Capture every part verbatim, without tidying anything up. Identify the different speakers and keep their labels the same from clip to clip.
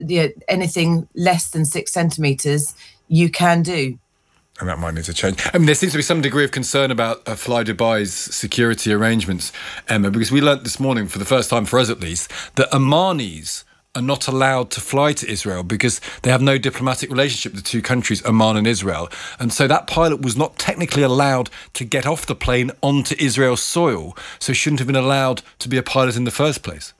Speaker 1: you know, anything less than six centimetres, you can do.
Speaker 2: And that might need to change. I mean, there seems to be some degree of concern about uh, Fly Dubai's security arrangements, Emma, because we learnt this morning, for the first time for us at least, that Omanis are not allowed to fly to Israel because they have no diplomatic relationship, the two countries, Oman and Israel. And so that pilot was not technically allowed to get off the plane onto Israel's soil, so shouldn't have been allowed to be a pilot in the first place.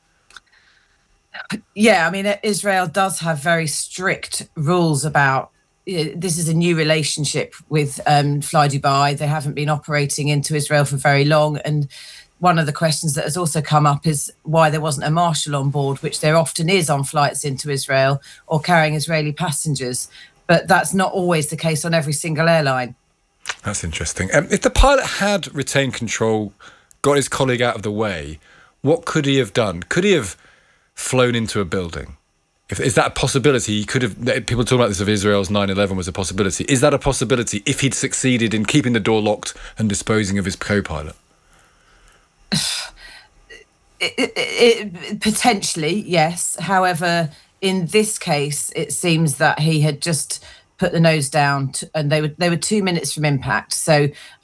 Speaker 1: Yeah, I mean, Israel does have very strict rules about, this is a new relationship with um, Fly Dubai. They haven't been operating into Israel for very long. And one of the questions that has also come up is why there wasn't a marshal on board, which there often is on flights into Israel or carrying Israeli passengers. But that's not always the case on every single airline.
Speaker 2: That's interesting. Um, if the pilot had retained control, got his colleague out of the way, what could he have done? Could he have flown into a building? If, is that a possibility? He could have. People talk about this of Israel's nine eleven was a possibility. Is that a possibility if he'd succeeded in keeping the door locked and disposing of his co-pilot?
Speaker 1: It, it, it, potentially, yes. However, in this case, it seems that he had just put the nose down, to, and they were they were two minutes from impact. So,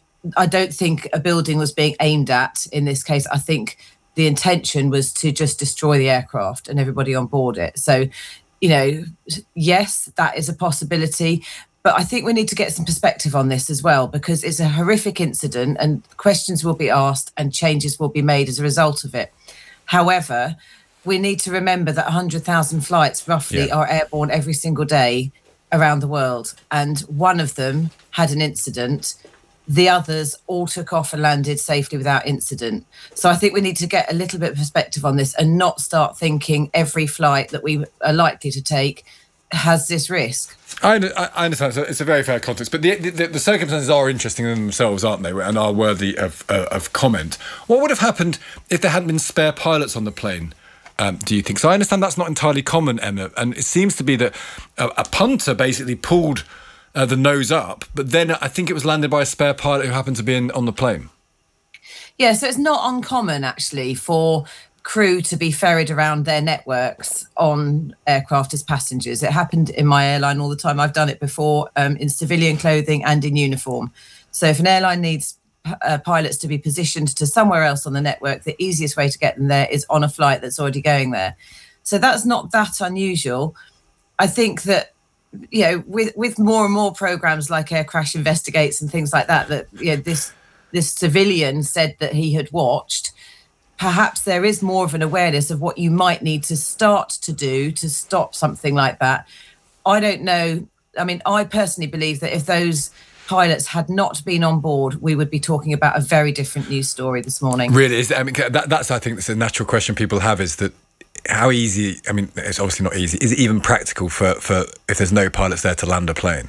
Speaker 1: I don't think a building was being aimed at in this case. I think the intention was to just destroy the aircraft and everybody on board it. So, you know, yes, that is a possibility. But I think we need to get some perspective on this as well, because it's a horrific incident and questions will be asked and changes will be made as a result of it. However, we need to remember that one hundred thousand flights roughly yeah. are airborne every single day around the world. And one of them had an incident. The others all took off and landed safely without incident. So I think we need to get a little bit of perspective on this and not start thinking every flight that we are likely to take has this risk.
Speaker 2: I, I understand. So it's a very fair context, but the, the, the circumstances are interesting in themselves, aren't they, and are worthy of, uh, of comment. What would have happened if there hadn't been spare pilots on the plane, um, do you think? So I understand that's not entirely common, Emma, and it seems to be that a, a punter basically pulled Uh, the nose up, but then I think it was landed by a spare pilot who happened to be in, on the plane.
Speaker 1: Yeah, so it's not uncommon, actually, for crew to be ferried around their networks on aircraft as passengers. It happened in my airline all the time. I've done it before um, in civilian clothing and in uniform. So if an airline needs uh, pilots to be positioned to somewhere else on the network, the easiest way to get them there is on a flight that's already going there. So that's not that unusual. I think that, you know, with with more and more programs like Air Crash Investigates and things like that, that, you know, this this civilian said that he had watched, perhaps there is more of an awareness of what you might need to start to do to stop something like that. I don't know. I mean, I personally believe that if those pilots had not been on board, we would be talking about a very different news story this morning.
Speaker 2: Really? Is, I mean, that, that's, I think, that's a natural question people have, is that how easy, I mean, it's obviously not easy, is it even practical for, for if there's no pilots there to land a plane?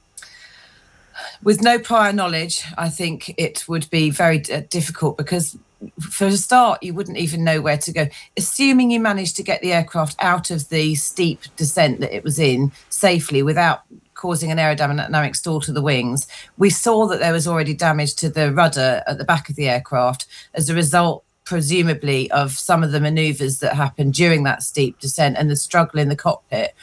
Speaker 1: With no prior knowledge, I think it would be very d- difficult because for a start, you wouldn't even know where to go. Assuming you managed to get the aircraft out of the steep descent that it was in safely without causing an aerodynamic stall to the wings, we saw that there was already damage to the rudder at the back of the aircraft as a result, presumably, of some of the manoeuvres that happened during that steep descent and the struggle in the cockpit.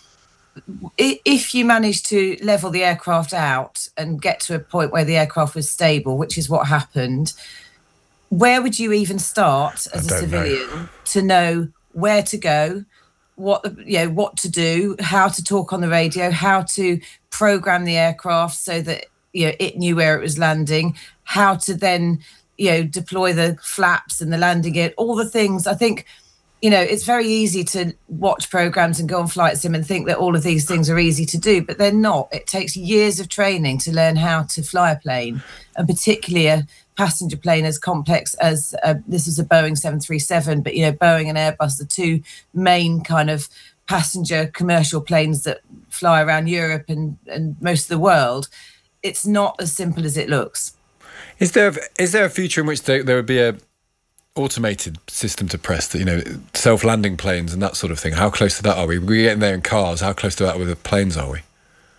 Speaker 1: If you manage to level the aircraft out and get to a point where the aircraft was stable, which is what happened, where would you even start as a civilian know. to know where to go, what you know, what to do, how to talk on the radio, how to program the aircraft so that, you know, it knew where it was landing, how to then, you know, deploy the flaps and the landing gear, all the things. I think, you know, it's very easy to watch programs and go on flight sim and think that all of these things are easy to do, but they're not. It takes years of training to learn how to fly a plane, and particularly a passenger plane as complex as uh, this is a Boeing seven thirty-seven, but, you know, Boeing and Airbus, the two main kind of passenger commercial planes that fly around Europe and, and most of the world. It's not as simple as it looks.
Speaker 2: Is there is there a future in which there, there would be a automated system to press, that, you know, self-landing planes and that sort of thing? How close to that are we? We're getting there in cars. How close to that with the planes are we?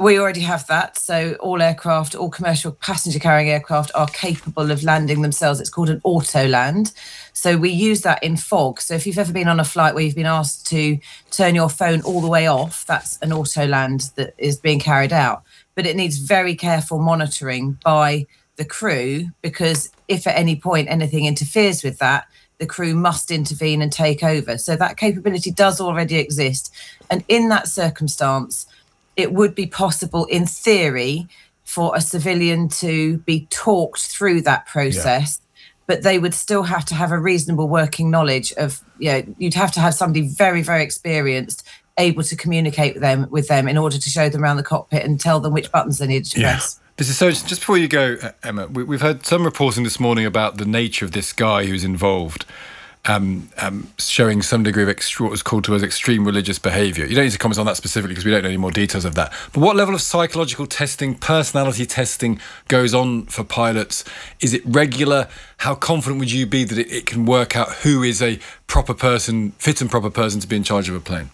Speaker 1: We already have that. So all aircraft, all commercial passenger carrying aircraft are capable of landing themselves. It's called an auto land. So we use that in fog. So if you've ever been on a flight where you've been asked to turn your phone all the way off, that's an auto land that is being carried out. But it needs very careful monitoring by the crew, because if at any point anything interferes with that, the crew must intervene and take over. So that capability does already exist. And in that circumstance, it would be possible, in theory, for a civilian to be talked through that process, yeah. but they would still have to have a reasonable working knowledge of, you know, you'd have to have somebody very, very experienced able to communicate with them, with them in order to show them around the cockpit and tell them which buttons they need to
Speaker 2: yeah.
Speaker 1: press.
Speaker 2: This is so. Just before you go, Emma, we, we've heard some reporting this morning about the nature of this guy who's involved. Um, um, showing some degree of extra, what was called to us extreme religious behaviour. You don't need to comment on that specifically because we don't know any more details of that. But what level of psychological testing, personality testing goes on for pilots? Is it regular? How confident would you be that it, it can work out who is a proper person, fit and proper person to be in charge of a plane?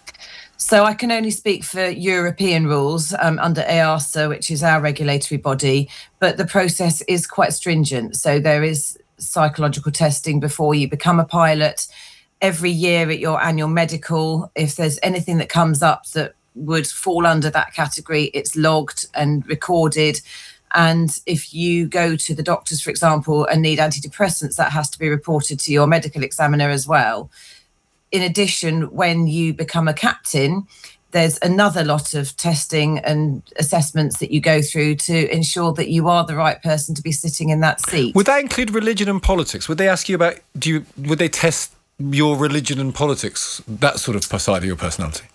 Speaker 1: So I can only speak for European rules um, under EASA, which is our regulatory body, but the process is quite stringent. So there is psychological testing before you become a pilot. Every year at your annual medical, if there's anything that comes up that would fall under that category, it's logged and recorded. And if you go to the doctors, for example, and need antidepressants, that has to be reported to your medical examiner as well. In addition, when you become a captain, there's another lot of testing and assessments that you go through to ensure that you are the right person to be sitting in that seat.
Speaker 2: Would that include religion and politics? Would they ask you about, do you, would they test your religion and politics, that sort of side of your personality?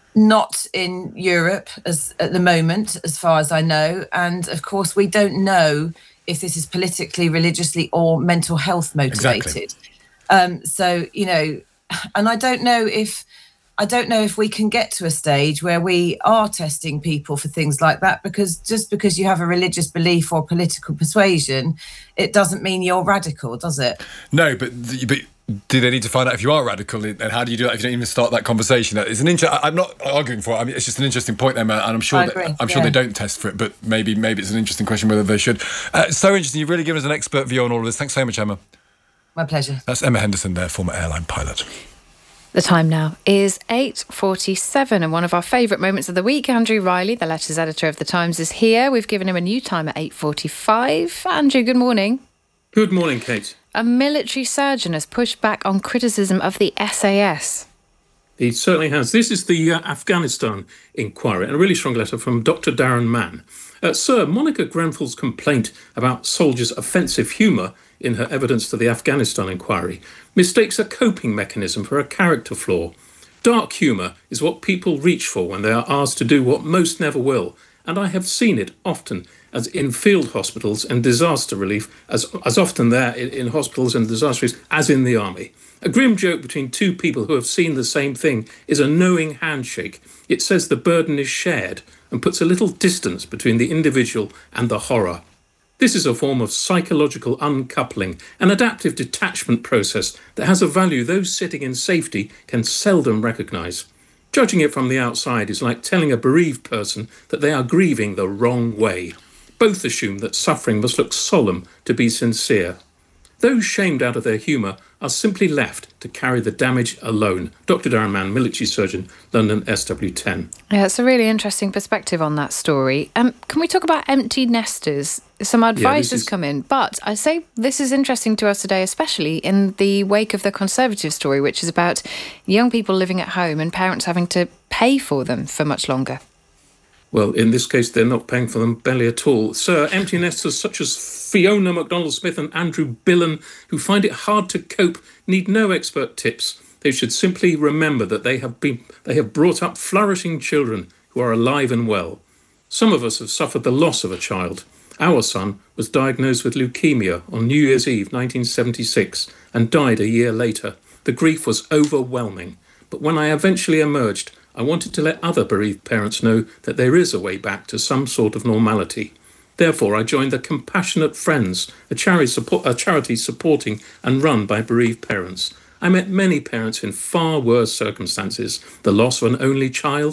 Speaker 1: Not in Europe as at the moment, as far as I know. And of course, we don't know if this is politically, religiously or mental health motivated. Exactly. Um, so, you know, and I don't know if I don't know if we can get to a stage where we are testing people for things like that, because just because you have a religious belief or political persuasion, it doesn't mean you're radical, does it?
Speaker 2: No, but, but do they need to find out if you are radical? And how do you do that if you don't even start that conversation? It's an inter- I'm not arguing for it. I mean, it's just an interesting point, Emma, and I'm sure that, I'm sure yeah. they don't test for it, but maybe maybe it's an interesting question whether they should. Uh, so interesting. You've really given us an expert view on all of this. Thanks so much, Emma.
Speaker 1: My pleasure.
Speaker 2: That's Emma Henderson there, former airline pilot.
Speaker 3: The time now is eight forty-seven, and one of our favourite moments of the week, Andrew Riley, the letters editor of The Times, is here. We've given him a new time at eight forty-five. Andrew, good morning.
Speaker 4: Good morning, Kate.
Speaker 3: A military surgeon has pushed back on criticism of the S A S.
Speaker 4: He certainly has. This is the uh, Afghanistan inquiry, and a really strong letter from Doctor Darren Mann. Uh, Sir, Monica Grenfell's complaint about soldiers' offensive humour in her evidence to the Afghanistan inquiry mistakes a coping mechanism for a character flaw. Dark humour is what people reach for when they are asked to do what most never will, and I have seen it often as in field hospitals and disaster relief, as, as often there in, in hospitals and disaster relief as in the army. A grim joke between two people who have seen the same thing is a knowing handshake. It says the burden is shared and puts a little distance between the individual and the horror. This is a form of psychological uncoupling, an adaptive detachment process that has a value those sitting in safety can seldom recognise. Judging it from the outside is like telling a bereaved person that they are grieving the wrong way. Both assume that suffering must look solemn to be sincere. Those shamed out of their humour are simply left to carry the damage alone. Doctor Darren Mann, military surgeon, London S W ten.
Speaker 3: Yeah, it's a really interesting perspective on that story. Um, can we talk about empty nesters? Some advice yeah, has is... come in, but I say this is interesting to us today, especially in the wake of the Conservative story, which is about young people living at home and parents having to pay for them for much longer.
Speaker 4: Well, in this case, they're not paying for them barely at all. Sir, empty nesters such as Fiona MacDonald-Smith and Andrew Billen, who find it hard to cope, need no expert tips. They should simply remember that they have been they have brought up flourishing children who are alive and well. Some of us have suffered the loss of a child. Our son was diagnosed with leukemia on New Year's Eve nineteen seventy-six and died a year later. The grief was overwhelming. But when I eventually emerged, I wanted to let other bereaved parents know that there is a way back to some sort of normality. Therefore, I joined the Compassionate Friends, a charity, support, a charity supporting and run by bereaved parents. I met many parents in far worse circumstances: the loss of an only child,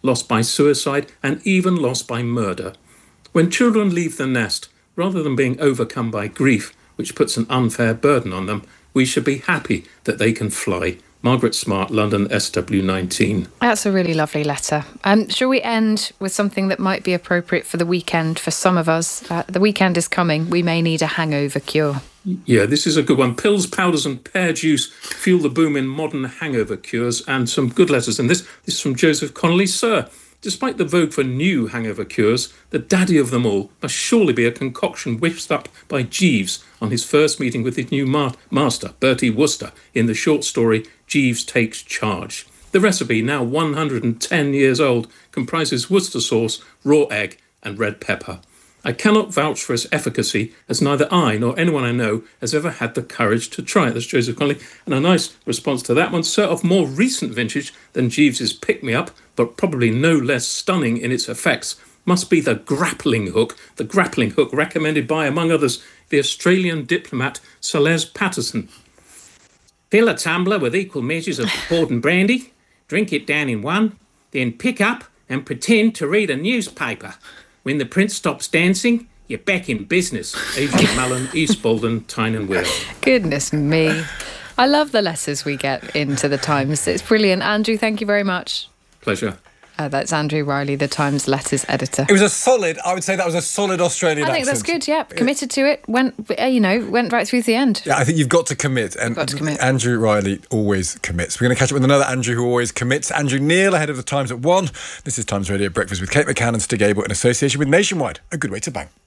Speaker 4: lost by suicide, and even lost by murder. When children leave the nest, rather than being overcome by grief, which puts an unfair burden on them, we should be happy that they can fly. Margaret Smart, London, S W nineteen.
Speaker 3: That's a really lovely letter. Um, shall we end with something that might be appropriate for the weekend for some of us? Uh, the weekend is coming. We may need a hangover cure.
Speaker 4: Yeah, this is a good one. Pills, powders and pear juice fuel the boom in modern hangover cures, and some good letters. And this, this is from Joseph Connolly. Sir, despite the vogue for new hangover cures, the daddy of them all must surely be a concoction whisked up by Jeeves on his first meeting with his new ma- master, Bertie Wooster, in the short story Jeeves Takes Charge. The recipe, now one hundred ten years old, comprises Worcester sauce, raw egg and red pepper. I cannot vouch for its efficacy, as neither I nor anyone I know has ever had the courage to try it. That's Joseph Connolly. And a nice response to that one, sir, of more recent vintage than Jeeves's pick-me-up, but probably no less stunning in its effects, must be the grappling hook, the grappling hook recommended by, among others, the Australian diplomat Celeste Patterson. Fill a tumbler with equal measures of port and brandy, drink it down in one, then pick up and pretend to read a newspaper. When the prince stops dancing, you're back in business. Adrian Mullen, East Bolden, Tyne Weir.
Speaker 3: Goodness me. I love the letters we get into the Times. It's brilliant. Andrew, thank you very much.
Speaker 4: Pleasure.
Speaker 3: Uh, that's Andrew Riley, the Times letters editor.
Speaker 2: It was a solid, I would say that was a solid Australian
Speaker 3: I think
Speaker 2: accent.
Speaker 3: that's good, yeah. Committed to it, went, uh, you know, went right through to the end.
Speaker 2: Yeah, I think you've got to commit. And
Speaker 3: got to commit.
Speaker 2: Andrew Riley always commits. We're going to catch up with another Andrew who always commits. Andrew Neil ahead of the Times at one. This is Times Radio Breakfast with Kate McCann and Stig Abel in association with Nationwide. A good way to bang.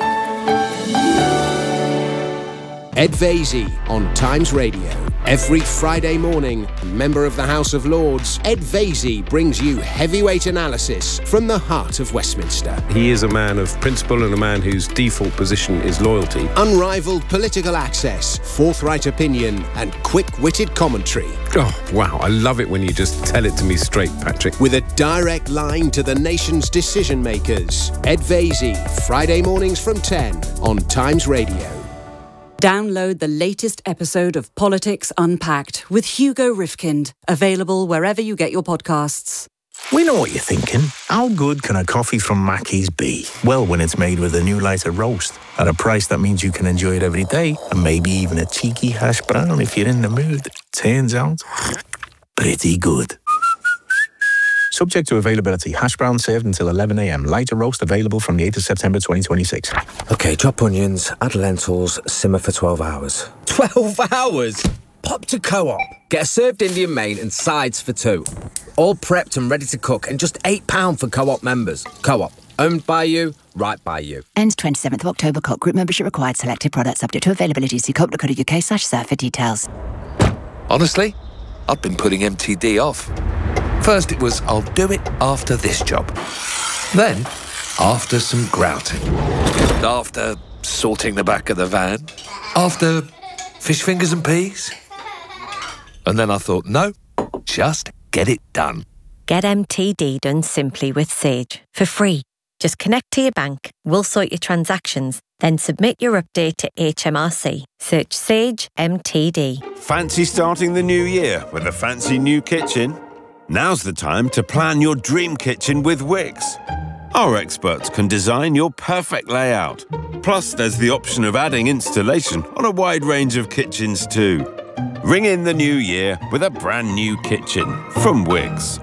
Speaker 5: Ed Vaizey on Times Radio. Every Friday morning, member of the House of Lords, Ed Vaizey brings you heavyweight analysis from the heart of Westminster.
Speaker 6: He is a man of principle and a man whose default position is loyalty.
Speaker 5: Unrivaled political access, forthright opinion and quick-witted commentary.
Speaker 6: Oh, wow, I love it when you just tell it to me straight, Patrick.
Speaker 5: With a direct line to the nation's decision-makers. Ed Vaizey, Friday mornings from ten on Times Radio.
Speaker 7: Download the latest episode of Politics Unpacked with Hugo Rifkind, available wherever you get your podcasts.
Speaker 8: We know what you're thinking. How good can a coffee from Mackey's be? Well, when it's made with a new lighter roast, at a price that means you can enjoy it every day, and maybe even a cheeky hash brown if you're in the mood. Turns out, pretty good. Subject to availability. Hash brown served until eleven a.m. Lighter roast available from the eighth of September twenty twenty-six.
Speaker 9: OK, chop onions, add lentils, simmer for twelve hours. twelve hours? Pop to Co-op. Get a served Indian main and sides for two. All prepped and ready to cook and just eight pounds for Co-op members. Co-op. Owned by you, right by you.
Speaker 10: Ends twenty-seventh of October. Co-op group membership required. Selected products subject to availability. See coop dot co dot uk slash serve for details.
Speaker 11: Honestly, I've been putting M T D off. First it was, I'll do it after this job. Then, after some grouting. After sorting the back of the van. After fish fingers and peas. And then I thought, no, just get it done.
Speaker 12: Get M T D done simply with Sage, for free. Just connect to your bank, we'll sort your transactions, then submit your update to H M R C. Search Sage M T D.
Speaker 13: Fancy starting the new year with a fancy new kitchen? Now's the time to plan your dream kitchen with Wix. Our experts can design your perfect layout. Plus, there's the option of adding installation on a wide range of kitchens too. Ring in the new year with a brand new kitchen from Wix.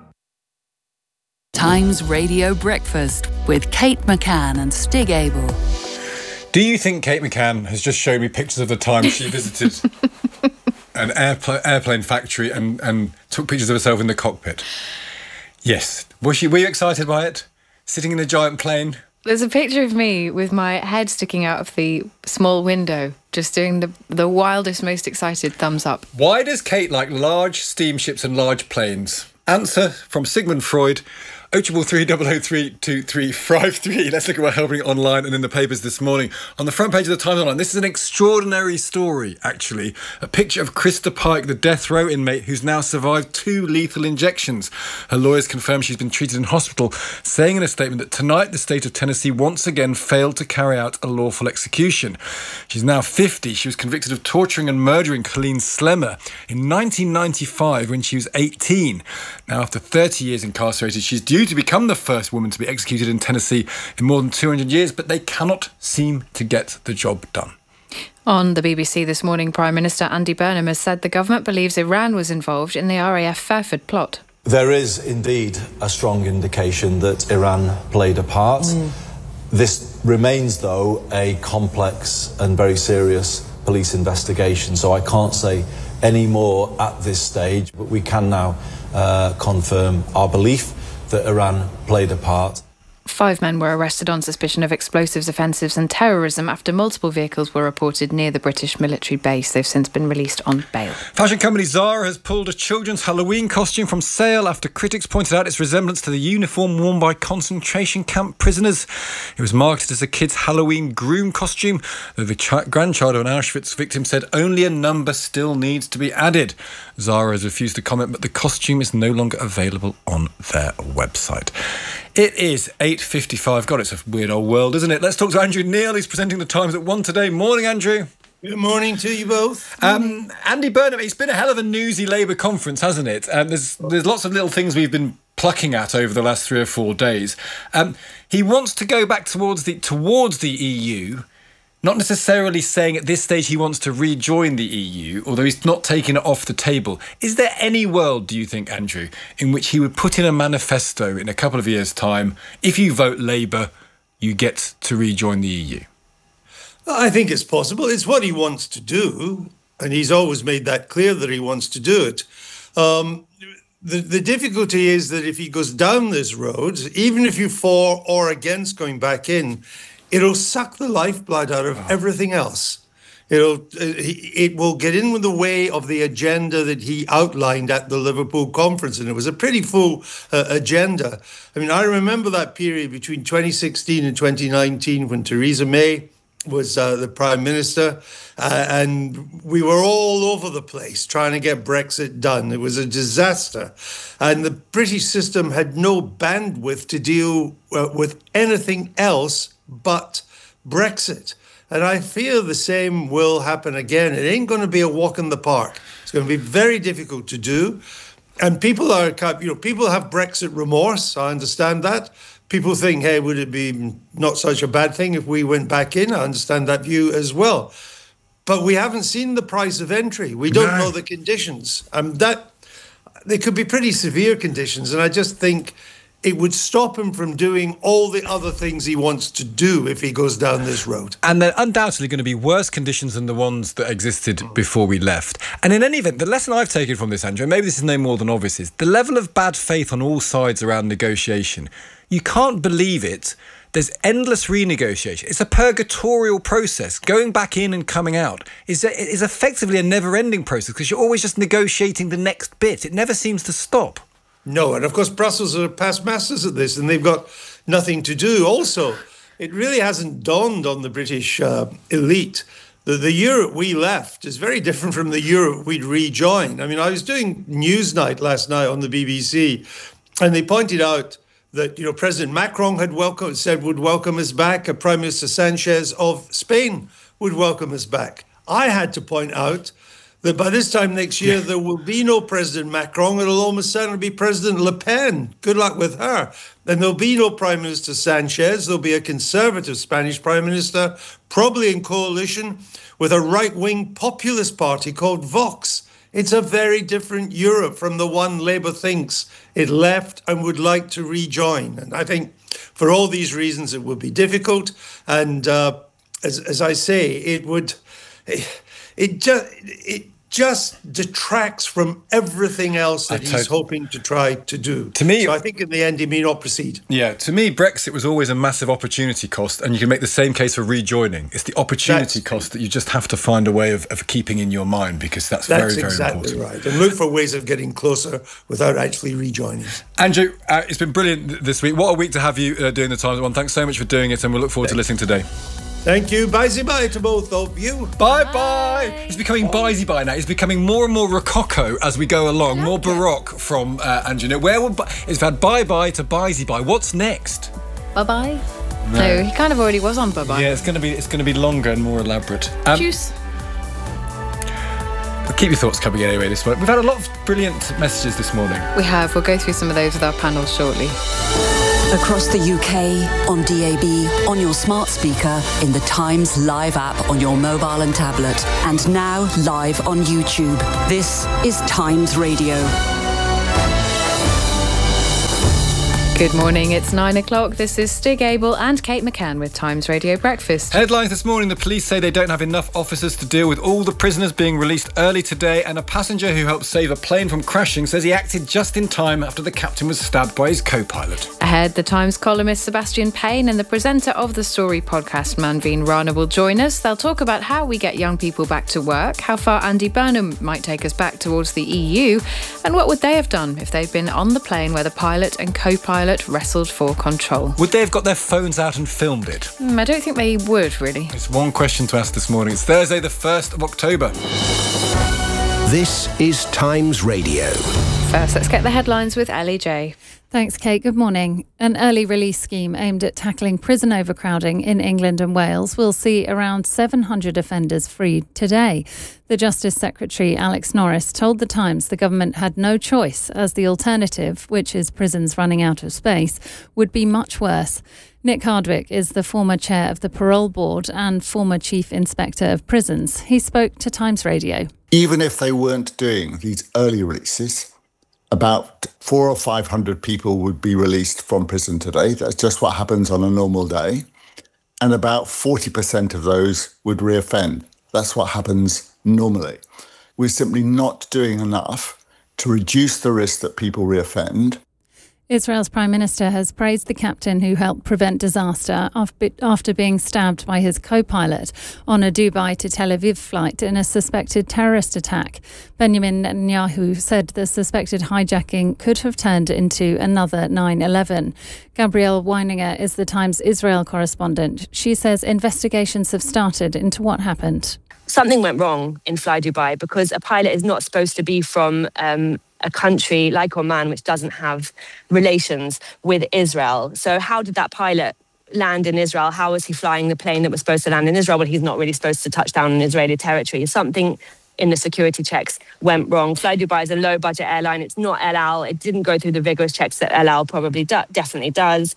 Speaker 7: Times Radio Breakfast with Kate McCann and Stig Abel.
Speaker 2: Do you think Kate McCann has just shown me pictures of the time she visited an airpl- airplane factory and, and took pictures of herself in the cockpit? Yes. Was she? Were you excited by it? Sitting in a giant plane?
Speaker 3: There's a picture of me with my head sticking out of the small window, just doing the, the wildest, most excited thumbs up.
Speaker 2: Why does Kate like large steamships and large planes? Answer from Sigmund Freud. oh triple three, double oh three, two three five three. Let's look at what's happening online and in the papers this morning. On the front page of the Times Online, this is an extraordinary story, actually. A picture of Krista Pike, the death row inmate who's now survived two lethal injections. Her lawyers confirm she's been treated in hospital, saying in a statement that tonight the state of Tennessee once again failed to carry out a lawful execution. She's now fifty. She was convicted of torturing and murdering Colleen Slemmer in nineteen ninety-five when she was eighteen. Now, after thirty years incarcerated, she's due to become the first woman to be executed in Tennessee in more than two hundred years, but they cannot seem to get the job done.
Speaker 3: On the B B C this morning, Prime Minister Andy Burnham has said the government believes Iran was involved in the R A F Fairford plot.
Speaker 14: There is indeed a strong indication that Iran played a part. Mm. This remains, though, a complex and very serious police investigation, so I can't say any more at this stage, but we can now uh, confirm our belief that Iran played a part.
Speaker 3: Five men were arrested on suspicion of explosives offensives and terrorism after multiple vehicles were reported near the British military base. They've since been released on bail.
Speaker 2: Fashion company Zara has pulled a children's Halloween costume from sale after critics pointed out its resemblance to the uniform worn by concentration camp prisoners. It was marketed as a kid's Halloween groom costume, though the ch- grandchild of an Auschwitz victim said only a number still needs to be added. Zara has refused to comment, but the costume is no longer available on their website. It is eight fifty-five. God, it's a weird old world, isn't it? Let's talk to Andrew Neil. He's presenting the Times at one today. Morning, Andrew.
Speaker 15: Good morning to you both.
Speaker 2: Um, Andy Burnham, it's been a hell of a newsy Labour conference, hasn't it? Um, there's there's lots of little things we've been plucking at over the last three or four days. Um, he wants to go back towards the towards the E U. Not necessarily saying at this stage he wants to rejoin the E U, although he's not taking it off the table. Is there any world, do you think, Andrew, in which he would put in a manifesto in a couple of years' time, if you vote Labour, you get to rejoin the E U?
Speaker 15: I think it's possible. It's what he wants to do, and he's always made that clear that he wants to do it. Um, the, the difficulty is that if he goes down this road, even if you're for or against going back in, it'll suck the lifeblood out of everything else. It'll, it will get in the way of the agenda that he outlined at the Liverpool conference, and it was a pretty full uh, agenda. I mean, I remember that period between twenty sixteen and twenty nineteen when Theresa May was uh, the Prime Minister, uh, and we were all over the place trying to get Brexit done. It was a disaster, and the British system had no bandwidth to deal uh, with anything else but Brexit. And I fear the same will happen again. It ain't going to be a walk in the park. It's going to be very difficult to do. And people are, you know, people have Brexit remorse. I understand that. People think, hey, would it be not such a bad thing if we went back in? I understand that view as well. But we haven't seen the price of entry. We don't no. know the conditions. And um, that, they could be pretty severe conditions. And I just think it would stop him from doing all the other things he wants to do if he goes down this road.
Speaker 2: And they're undoubtedly going to be worse conditions than the ones that existed before we left. And in any event, the lesson I've taken from this, Andrew, and maybe this is no more than obvious, is the level of bad faith on all sides around negotiation. You can't believe it. There's endless renegotiation. It's a purgatorial process. Going back in and coming out is, is effectively a never-ending process because you're always just negotiating the next bit. It never seems to stop.
Speaker 15: No, and of course Brussels are past masters at this and they've got nothing to do. Also, it really hasn't dawned on the British uh, elite that the Europe we left is very different from the Europe we'd rejoined. I mean, I was doing Newsnight last night on the B B C and they pointed out that, you know, President Macron had welcome, said would welcome us back, and Prime Minister Sanchez of Spain would welcome us back. I had to point out that by this time next year, yeah. there will be no President Macron. It'll almost certainly be President Le Pen. Good luck with her. And there'll be no Prime Minister Sanchez. There'll be a conservative Spanish Prime Minister, probably in coalition with a right-wing populist party called Vox. It's a very different Europe from the one Labour thinks it left and would like to rejoin. And I think for all these reasons, it would be difficult. And uh, as, as I say, it would... It, It just it just detracts from everything else that
Speaker 2: I
Speaker 15: he's
Speaker 2: tot-
Speaker 15: hoping to try to do.
Speaker 2: To me,
Speaker 15: so I think in the end he may not proceed.
Speaker 2: Yeah, to me, Brexit was always a massive opportunity cost, and you can make the same case for rejoining. It's the opportunity that's, cost that you just have to find a way of, of keeping in your mind, because that's,
Speaker 15: that's
Speaker 2: very, very
Speaker 15: exactly
Speaker 2: important.
Speaker 15: Right, and look for ways of getting closer without actually rejoining.
Speaker 2: Andrew, uh, it's been brilliant this week. What a week to have you uh, doing the Times at One. Thanks so much for doing it, and we'll look forward Thanks. to listening today.
Speaker 15: Thank you. Bye-bye to both of you.
Speaker 2: Bye-bye. It's becoming bye-bye now. It's becoming more and more rococo as we go along, more baroque from uh, Andrew. Where will it's had bye-bye to bye-bye. What's next?
Speaker 3: Bye-bye. No. no, he kind of already was on bye-bye.
Speaker 2: Yeah, it's going to be it's going to be longer and more elaborate. Um,
Speaker 3: Juice.
Speaker 2: Keep your thoughts coming anyway this morning. We've had a lot of brilliant messages this morning.
Speaker 3: We have. We'll go through some of those with our panel shortly.
Speaker 7: Across the U K, on D A B, on your smart speaker, in the Times Live app on your mobile and tablet, and now live on YouTube. This is Times Radio.
Speaker 3: Good morning, it's nine o'clock. This is Stig Abel and Kate McCann with Times Radio Breakfast.
Speaker 2: Headlines this morning: the police say they don't have enough officers to deal with all the prisoners being released early today, and a passenger who helped save a plane from crashing says he acted just in time after the captain was stabbed by his co-pilot.
Speaker 3: Ahead, the Times columnist Sebastian Payne and the presenter of the Story podcast Manveen Rana will join us. They'll talk about how we get young people back to work, how far Andy Burnham might take us back towards the E U, and what would they have done if they'd been on the plane where the pilot and co-pilot wrestled for control.
Speaker 2: Would they have got their phones out and filmed it?
Speaker 3: Mm, I don't think they would, really.
Speaker 2: It's one question to ask this morning. It's Thursday, the first of October.
Speaker 5: This is Times Radio.
Speaker 3: First, let's get the headlines with Ellie J.
Speaker 16: Thanks, Kate. Good morning. An early release scheme aimed at tackling prison overcrowding in England and Wales will see around seven hundred offenders freed today. The Justice Secretary, Alex Norris, told The Times the government had no choice, as the alternative, which is prisons running out of space, would be much worse. Nick Hardwick is the former chair of the Parole Board and former chief inspector of prisons. He spoke to Times Radio.
Speaker 17: Even if they weren't doing these early releases, about four or five hundred people would be released from prison today. That's just what happens on a normal day. And about forty percent of those would reoffend. That's what happens normally. We're simply not doing enough to reduce the risk that people reoffend.
Speaker 16: Israel's Prime Minister has praised the captain who helped prevent disaster after being stabbed by his co-pilot on a Dubai to Tel Aviv flight in a suspected terrorist attack. Benjamin Netanyahu said the suspected hijacking could have turned into another nine eleven. Gabrielle Weininger is the Times Israel correspondent. She says investigations have started into what happened.
Speaker 18: Something went wrong in Fly Dubai because a pilot is not supposed to be from um, a country like Oman, which doesn't have relations with Israel. So how did that pilot land in Israel? How was he flying the plane that was supposed to land in Israel, but he's not really supposed to touch down in Israeli territory? Something in the security checks went wrong. Fly Dubai is a low-budget airline. It's not El Al. It didn't go through the vigorous checks that El Al probably do- definitely does.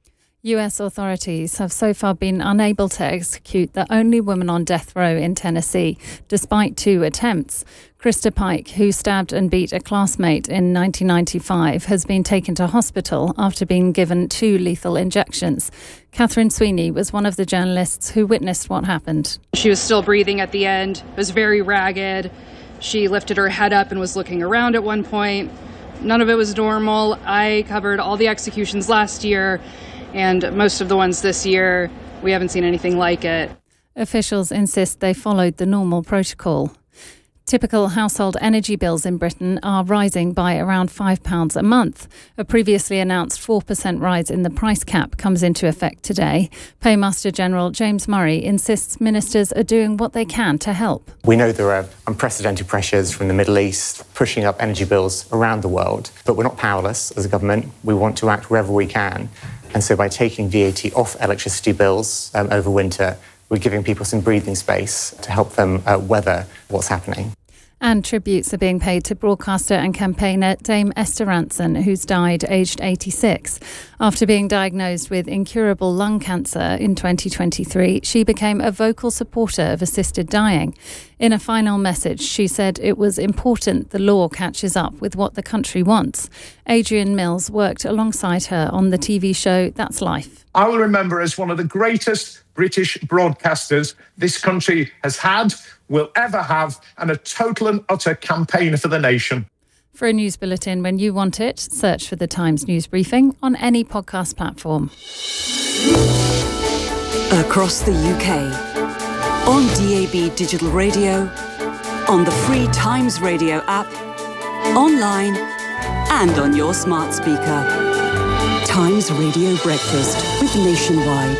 Speaker 16: U S authorities have so far been unable to execute the only woman on death row in Tennessee, despite two attempts. Krista Pike, who stabbed and beat a classmate in nineteen ninety-five, has been taken to hospital after being given two lethal injections. Catherine Sweeney was one of the journalists who witnessed what happened.
Speaker 19: She was still breathing at the end, was very ragged. She lifted her head up and was looking around at one point. None of it was normal. I covered all the executions last year, and most of the ones this year, we haven't seen anything like it.
Speaker 16: Officials insist they followed the normal protocol. Typical household energy bills in Britain are rising by around five pounds a month. A previously announced four percent rise in the price cap comes into effect today. Paymaster General James Murray insists ministers are doing what they can to help.
Speaker 20: We know there are unprecedented pressures from the Middle East pushing up energy bills around the world, but we're not powerless as a government. We want to act wherever we can. And so by taking V A T off electricity bills um, over winter, we're giving people some breathing space to help them uh, weather what's happening.
Speaker 16: And tributes are being paid to broadcaster and campaigner Dame Esther Rantzen, who's died aged eighty-six. After being diagnosed with incurable lung cancer in twenty twenty-three, she became a vocal supporter of assisted dying. In a final message, she said it was important the law catches up with what the country wants. Adrian Mills worked alongside her on the T V show That's Life.
Speaker 21: I will remember as one of the greatest British broadcasters this country has had, will ever have, and a total and utter campaign for the nation.
Speaker 16: For a news bulletin when you want it, search for the Times News Briefing on any podcast platform.
Speaker 7: Across the U K, on D A B digital radio, on the free Times Radio app, online and on your smart speaker. Times Radio Breakfast with Nationwide.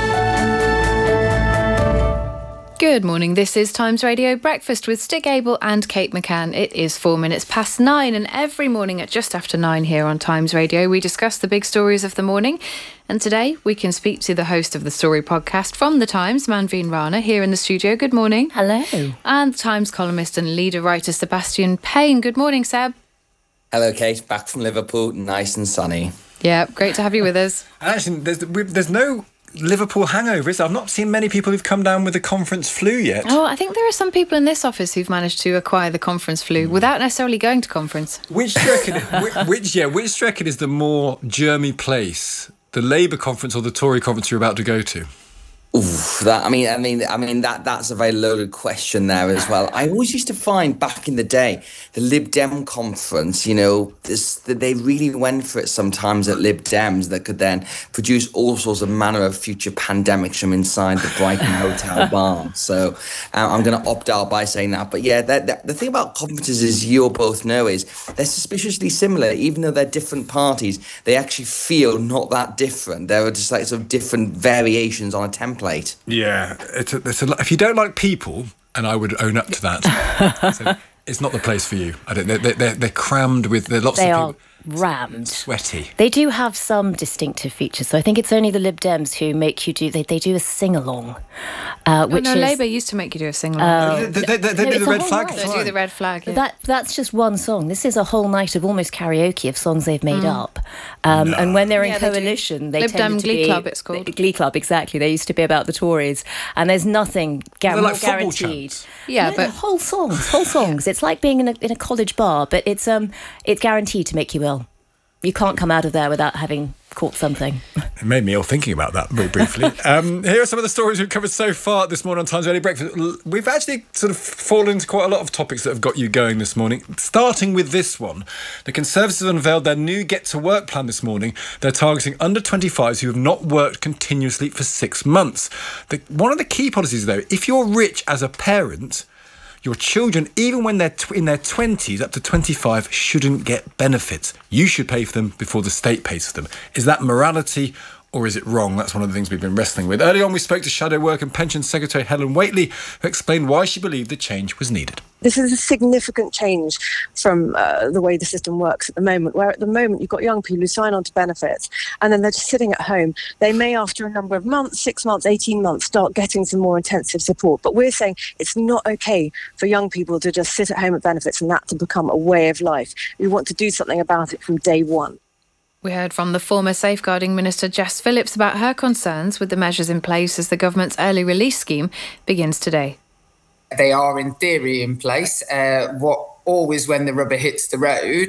Speaker 3: Good morning, this is Times Radio Breakfast with Stig Abel and Kate McCann. It is four minutes past nine, and every morning at just after nine here on Times Radio we discuss the big stories of the morning. And today we can speak to the host of the Story podcast from The Times, Manveen Rana, here in the studio. Good morning.
Speaker 22: Hello.
Speaker 3: And the Times columnist and leader writer Sebastian Payne. Good morning, Seb.
Speaker 23: Hello, Kate. Back from Liverpool, nice and sunny.
Speaker 3: Yeah, great to have you with us.
Speaker 2: And actually, there's, there's no Liverpool hangover, is there? I've not seen many people who've come down with the conference flu yet.
Speaker 3: Oh, I think there are some people in this office who've managed to acquire the conference flu mm. without necessarily going to conference.
Speaker 2: Which do you reckon, which, which, yeah, which do you reckon is the more germy place, the Labour conference or the Tory conference you're about to go to?
Speaker 23: Oof, that I mean, I mean, I mean that that's a very loaded question there as well. I always used to find back in the day the Lib Dem conference, you know, this, they really went for it sometimes at Lib Dems that could then produce all sorts of manner of future pandemics from inside the Brighton Hotel bar. So um, I'm going to opt out by saying that. But yeah, that, that, the thing about conferences, as you both know, is they're suspiciously similar. Even though they're different parties, they actually feel not that different. They're just like sort of different variations on a template.
Speaker 2: Yeah, it's a, it's a, if you don't like people, and I would own up to that, so it's not the place for you. I don't. They're, they're, they're crammed with. There are lots
Speaker 22: they
Speaker 2: of
Speaker 22: are
Speaker 2: people.
Speaker 22: Rammed.
Speaker 2: Sweaty.
Speaker 22: They do have some distinctive features. So I think it's only the Lib Dems who make you do, they, they do a sing-along. Uh, which
Speaker 3: oh, no,
Speaker 22: is,
Speaker 3: Labour used to make you do a sing-along.
Speaker 22: Uh,
Speaker 2: they they, they, they
Speaker 22: no,
Speaker 2: do the red flag.
Speaker 22: Night.
Speaker 3: They do the red flag, yeah.
Speaker 22: That, that's just one song. This is a whole night of almost karaoke of songs they've made mm. up. Um, no. And when they're in yeah, coalition, they,
Speaker 3: they
Speaker 22: tend
Speaker 3: Dem
Speaker 22: to
Speaker 3: Glee
Speaker 22: be...
Speaker 3: Club, it's called.
Speaker 22: Glee Club, exactly. They used to be about the Tories. And there's nothing gar-
Speaker 2: well,
Speaker 22: more
Speaker 2: like
Speaker 22: guaranteed.
Speaker 2: Chants.
Speaker 22: Yeah,
Speaker 3: no,
Speaker 22: but... Whole songs, whole songs. It's like being in a, in a college bar, but it's um it's guaranteed to make you ill. You can't come out of there without having caught something.
Speaker 2: It made me ill thinking about that very briefly. um, here are some of the stories we've covered so far this morning on Times Radio Breakfast. We've actually sort of fallen into quite a lot of topics that have got you going this morning. Starting with this one. The Conservatives unveiled their new Get to Work plan this morning. They're targeting under twenty-fives who have not worked continuously for six months. The, one of the key policies, though, if you're rich as a parent, your children, even when they're tw- in their twenties, up to twenty-five, shouldn't get benefits. You should pay for them before the state pays for them. Is that morality or is it wrong? That's one of the things we've been wrestling with. Early on, we spoke to Shadow Work and Pension Secretary Helen Whately, who explained why she believed the change was needed.
Speaker 24: This is a significant change from uh, the way the system works at the moment, where at the moment you've got young people who sign on to benefits and then they're just sitting at home. They may, after a number of months, six months, eighteen months, start getting some more intensive support. But we're saying it's not okay for young people to just sit at home at benefits and that to become a way of life. We want to do something about it from day one.
Speaker 3: We heard from the former Safeguarding Minister Jess Phillips about her concerns with the measures in place as the government's early release scheme begins today.
Speaker 25: They are in theory in place. Uh, what always when the rubber hits the road,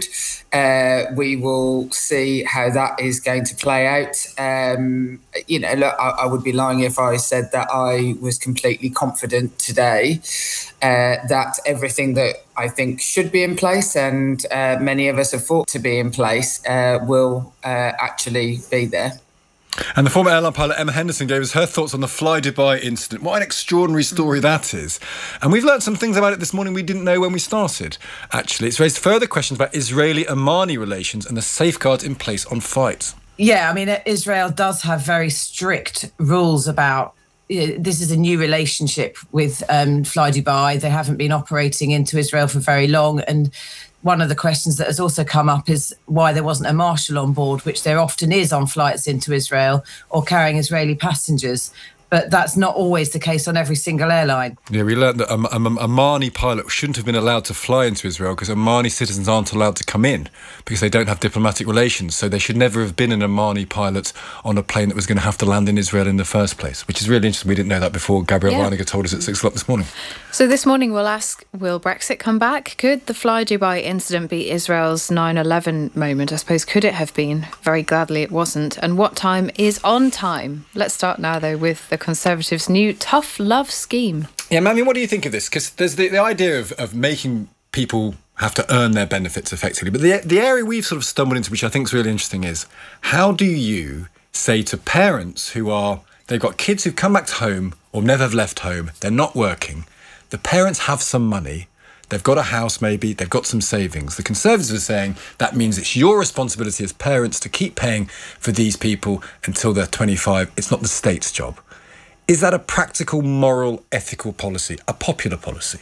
Speaker 25: uh, we will see how that is going to play out. Um, you know, look, I, I would be lying if I said that I was completely confident today uh, that everything that I think should be in place and uh, many of us have fought to be in place uh, will uh, actually be there.
Speaker 2: And the former airline pilot Emma Henderson gave us her thoughts on the Fly Dubai incident. What an extraordinary story that is. And we've learned some things about it this morning we didn't know when we started, actually. It's raised further questions about Israeli-Omani relations and the safeguards in place on flights.
Speaker 1: Yeah, I mean, Israel does have very strict rules about, you know, this is a new relationship with um, Fly Dubai. They haven't been operating into Israel for very long. And one of the questions that has also come up is why there wasn't a marshal on board, which there often is on flights into Israel or carrying Israeli passengers. But that's not always the case on every single airline.
Speaker 2: Yeah, we learned that a, a, a Omani pilot shouldn't have been allowed to fly into Israel because Omani citizens aren't allowed to come in because they don't have diplomatic relations. So there should never have been an Omani pilot on a plane that was going to have to land in Israel in the first place, which is really interesting. We didn't know that before. Gabrielle
Speaker 3: Yeah.
Speaker 2: Reiniger told us at six o'clock this morning.
Speaker 3: So this morning we'll ask, will Brexit come back? Could the Fly Dubai incident be Israel's nine eleven moment? I suppose, could it have been? Very gladly it wasn't. And what time is on time? Let's start now, though, with the the Conservatives' new tough love scheme.
Speaker 2: Yeah, I mean, what do you think of this? Because there's the, the idea of, of making people have to earn their benefits effectively. But the the area we've sort of stumbled into, which I think is really interesting, is how do you say to parents who are, they've got kids who've come back to home or never have left home, they're not working, the parents have some money, they've got a house maybe, they've got some savings. The Conservatives are saying that means it's your responsibility as parents to keep paying for these people until they're twenty-five. It's not the state's job. Is that a practical, moral, ethical policy, a popular policy?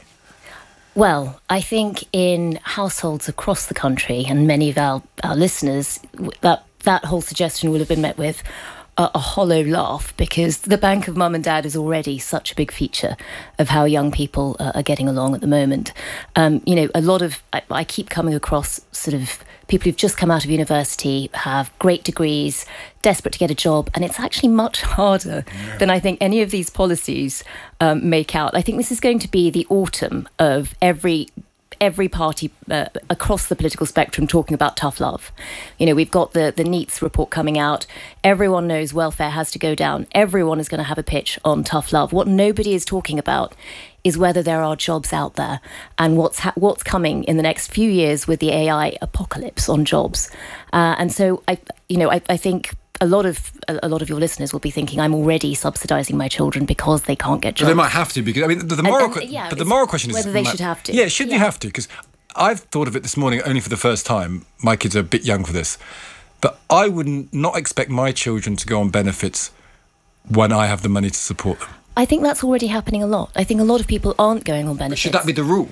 Speaker 22: Well, I think in households across the country, and many of our, our listeners, that, that whole suggestion will have been met with a, a hollow laugh, because the bank of mum and dad is already such a big feature of how young people uh, are getting along at the moment. Um, you know, a lot of, I, I keep coming across sort of people who've just come out of university, have great degrees, desperate to get a job, and it's actually much harder yeah. than I think any of these policies um, make out. I think this is going to be the autumn of every every party uh, across the political spectrum talking about tough love. You know, we've got the, the NEETS report coming out. Everyone knows welfare has to go down. Everyone is going to have a pitch on tough love. What nobody is talking about is whether there are jobs out there and what's ha- what's coming in the next few years with the A I apocalypse on jobs. Uh, and so, I, you know, I, I think a lot of a lot of your listeners will be thinking, I'm already subsidising my children because they can't get jobs.
Speaker 2: Well, they might have to, because I mean the, the moral,
Speaker 22: and, and, yeah,
Speaker 2: but the moral question is
Speaker 22: whether they
Speaker 2: like,
Speaker 22: should have to.
Speaker 2: Yeah, should yeah. you have to? Because I've thought of it this morning only for the first time. My kids are a bit young for this, but I would not expect my children to go on benefits when I have the money to support them.
Speaker 22: I think that's already happening a lot. I think a lot of people aren't going on benefits.
Speaker 2: But should that be the rule?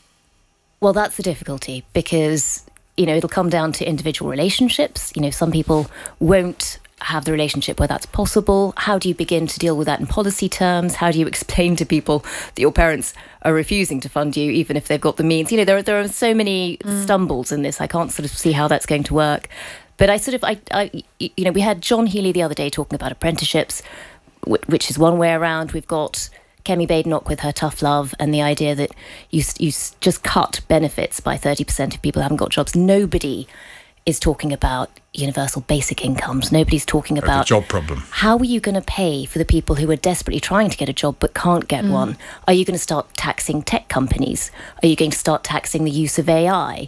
Speaker 22: Well, that's the difficulty, because, you know, it'll come down to individual relationships. You know, some people won't have the relationship where that's possible. How do you begin to deal with that in policy terms? How do you explain to people that your parents are refusing to fund you, even if they've got the means? You know, there are, there are so many mm. stumbles in this. I can't sort of see how that's going to work. But I sort of, I, I, you know, we had John Healey the other day talking about apprenticeships, which is one way around. We've got Kemi Badenoch with her tough love and the idea that you you just cut benefits by thirty percent if people haven't got jobs. Nobody is talking about universal basic incomes. Nobody's talking about
Speaker 2: the job problem.
Speaker 22: How are you going to pay for the people who are desperately trying to get a job but can't get mm. one? Are you going to start taxing tech companies? Are you going to start taxing the use of A I?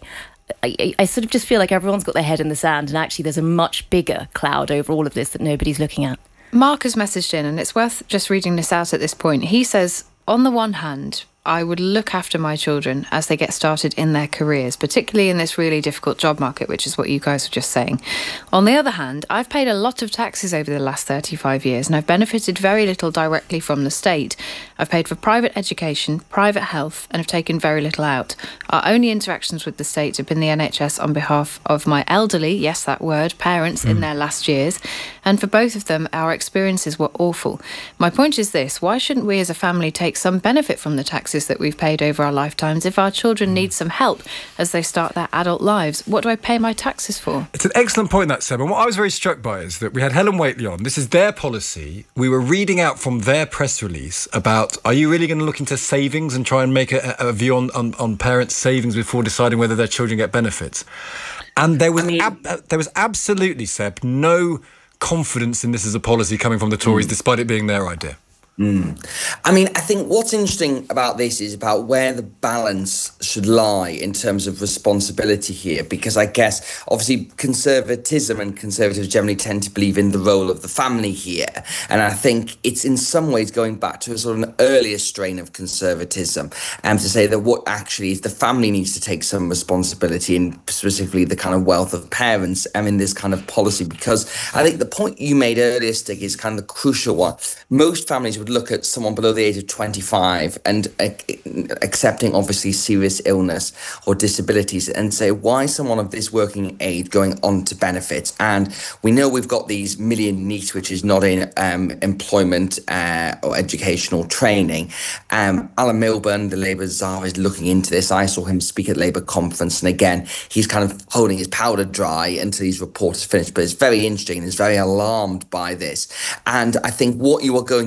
Speaker 22: I, I sort of just feel like everyone's got their head in the sand, and actually there's a much bigger cloud over all of this that nobody's looking at.
Speaker 3: Mark has messaged in, and it's worth just reading this out at this point. He says, on the one hand, I would look after my children as they get started in their careers, particularly in this really difficult job market, which is what you guys were just saying. On the other hand, I've paid a lot of taxes over the last thirty-five years, and I've benefited very little directly from the state. I've paid for private education, private health, and have taken very little out. Our only interactions with the state have been the N H S on behalf of my elderly, yes, that word, parents mm. in their last years. And for both of them, our experiences were awful. My point is this: why shouldn't we as a family take some benefit from the taxes that we've paid over our lifetimes if our children need some help as they start their adult lives? What do I pay my taxes for?
Speaker 2: It's an excellent point, that, Seb. And what I was very struck by is that we had Helen Whately on. This is their policy. We were reading out from their press release about, are you really going to look into savings and try and make a, a view on, on, on parents' savings before deciding whether their children get benefits? And there was, I mean, ab- there was absolutely, Seb, no confidence in this as a policy coming from the Tories, mm. despite it being their idea.
Speaker 23: Mm. I mean, I think what's interesting about this is about where the balance should lie in terms of responsibility here, because I guess obviously conservatism and conservatives generally tend to believe in the role of the family here. And I think it's in some ways going back to a sort of an earlier strain of conservatism, and to say that what actually is the family needs to take some responsibility, and specifically the kind of wealth of parents and in this kind of policy. Because I think the point you made earlier, Stig, is kind of the crucial one. Most families would look at someone below the age of twenty-five and uh, accepting obviously serious illness or disabilities and say, why is someone of this working age going on to benefits? And we know we've got these million NEET, which is not in um, employment uh, or educational training. Um, Alan Milburn, the Labour czar, is looking into this. I saw him speak at Labour conference, and again, he's kind of holding his powder dry until his report is finished. But it's very interesting and is very alarmed by this. And I think what you are going to see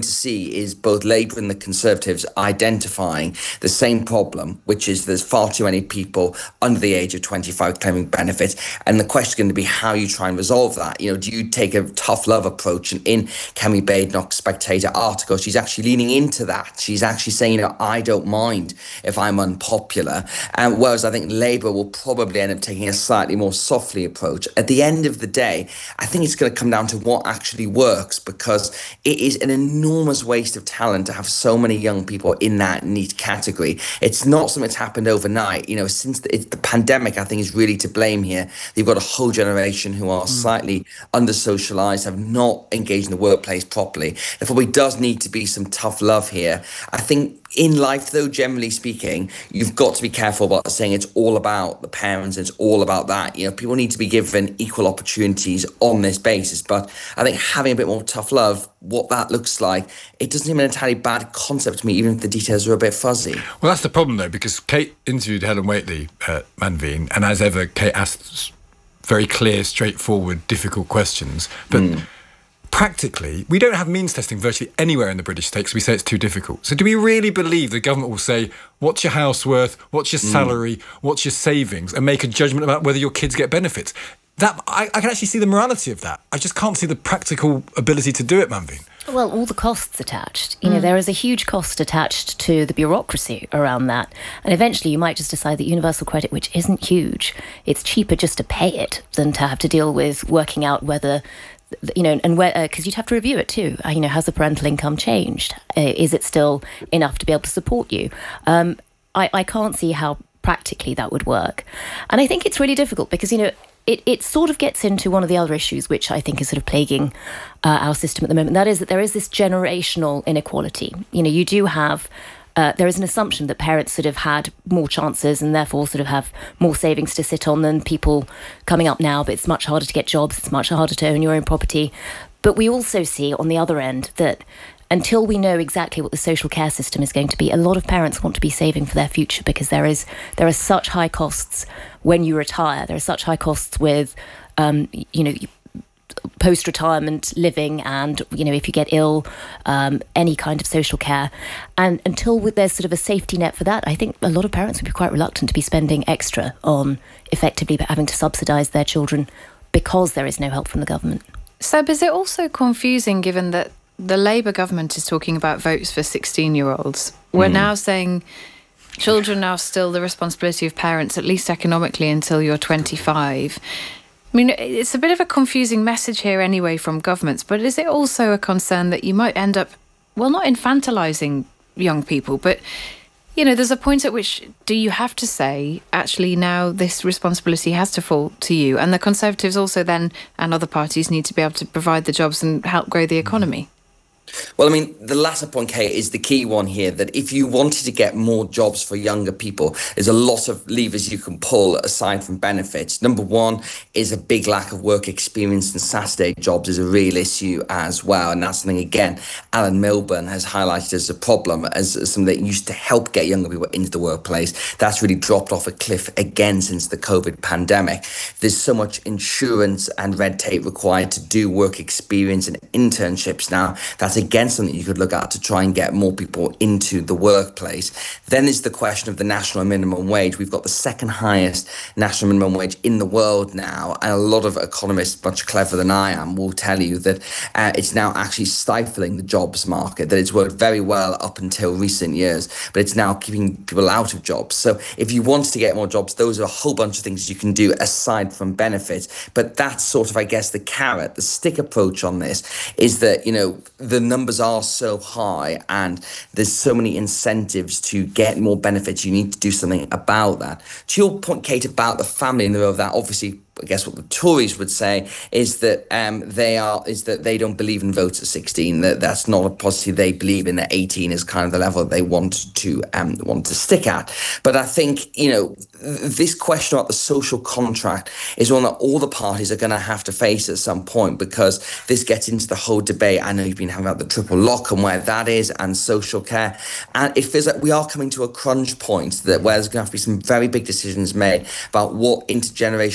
Speaker 23: really is both Labour and the Conservatives identifying the same problem, which is there's far too many people under the age of twenty-five claiming benefits. And the question is going to be how you try and resolve that. You know, do you take a tough love approach? And in Kemi Badenoch's Spectator article, she's actually leaning into that. She's actually saying, you know, I don't mind if I'm unpopular. And whereas I think Labour will probably end up taking a slightly more softly approach. At the end of the day, I think it's going to come down to what actually works, because it is an enormous waste of talent to have so many young people in that neat category. It's not something that's happened overnight. You know, since the, it's the pandemic, I think, is really to blame here. You've got a whole generation who are mm. slightly under-socialised, have not engaged in the workplace properly. There probably does need to be some tough love here. I think in life, though, generally speaking, you've got to be careful about saying it's all about the parents, it's all about that. You know, people need to be given equal opportunities on this basis. But I think having a bit more tough love, what that looks like, it doesn't seem an entirely bad concept to me, even if the details are a bit fuzzy.
Speaker 2: Well, that's the problem, though, because Kate interviewed Helen Whately at Manveen, and as ever, Kate asked very clear, straightforward, difficult questions. But mm. practically, we don't have means testing virtually anywhere in the British state because we say it's too difficult. So do we really believe the government will say, what's your house worth, what's your salary, mm. what's your savings, and make a judgment about whether your kids get benefits? That I, I can actually see the morality of that. I just can't see the practical ability to do it, Manveen.
Speaker 22: Well, all the costs attached. You know, mm. there is a huge cost attached to the bureaucracy around that. And eventually you might just decide that universal credit, which isn't huge, it's cheaper just to pay it than to have to deal with working out whether, you know, and where, because uh, you'd have to review it too. Uh, you know, has the parental income changed? Uh, is it still enough to be able to support you? Um, I, I can't see how practically that would work. And I think it's really difficult because, you know, It, it sort of gets into one of the other issues which I think is sort of plaguing uh, our system at the moment. That is that there is this generational inequality. You know, you do have, uh, there is an assumption that parents sort of had more chances and therefore sort of have more savings to sit on than people coming up now, but it's much harder to get jobs, it's much harder to own your own property. But we also see on the other end that until we know exactly what the social care system is going to be, a lot of parents want to be saving for their future because there is there are such high costs when you retire. There are such high costs with, um, you know, post-retirement living and, you know, if you get ill, um, any kind of social care. And until there's sort of a safety net for that, I think a lot of parents would be quite reluctant to be spending extra on effectively having to subsidise their children because there is no help from the government.
Speaker 3: Seb, is it also confusing given that the Labour government is talking about votes for sixteen-year-olds? We're mm. now saying children are still the responsibility of parents, at least economically, until you're twenty-five. I mean, it's a bit of a confusing message here anyway from governments, but is it also a concern that you might end up, well, not infantilising young people, but, you know, there's a point at which do you have to say, actually, now this responsibility has to fall to you? And the Conservatives also then, and other parties, need to be able to provide the jobs and help grow the economy.
Speaker 23: Well, I mean, the latter point, Kate, is the key one here, that if you wanted to get more jobs for younger people, there's a lot of levers you can pull aside from benefits. Number one is a big lack of work experience, and Saturday jobs is a real issue as well. And that's something, again, Alan Milburn has highlighted as a problem, as, as something that used to help get younger people into the workplace. That's really dropped off a cliff again since the COVID pandemic. There's so much insurance and red tape required to do work experience and internships now. That's again something you could look at to try and get more people into the workplace. Then there's the question of the national minimum wage. We've got the second highest national minimum wage in the world now, and a lot of economists, much cleverer than I am, will tell you that uh, it's now actually stifling the jobs market, that it's worked very well up until recent years, but it's now keeping people out of jobs. So if you want to get more jobs, those are a whole bunch of things you can do aside from benefits. But that's sort of, I guess, the carrot, the stick approach on this is that, you know, the numbers are so high and there's so many incentives to get more benefits. You need to do something about that. To your point, Kate, about the family in the role of that, obviously, I guess what the Tories would say is that um, they are is that they don't believe in votes at sixteen. That that's not a policy they believe in. That eighteen is kind of the level they want to um, want to stick at. But I think, you know, this question about the social contract is one that all the parties are going to have to face at some point, because this gets into the whole debate. I know you've been having about the triple lock and where that is, and social care, and it feels like we are coming to a crunch point that where there's going to have to be some very big decisions made about what intergenerational fairness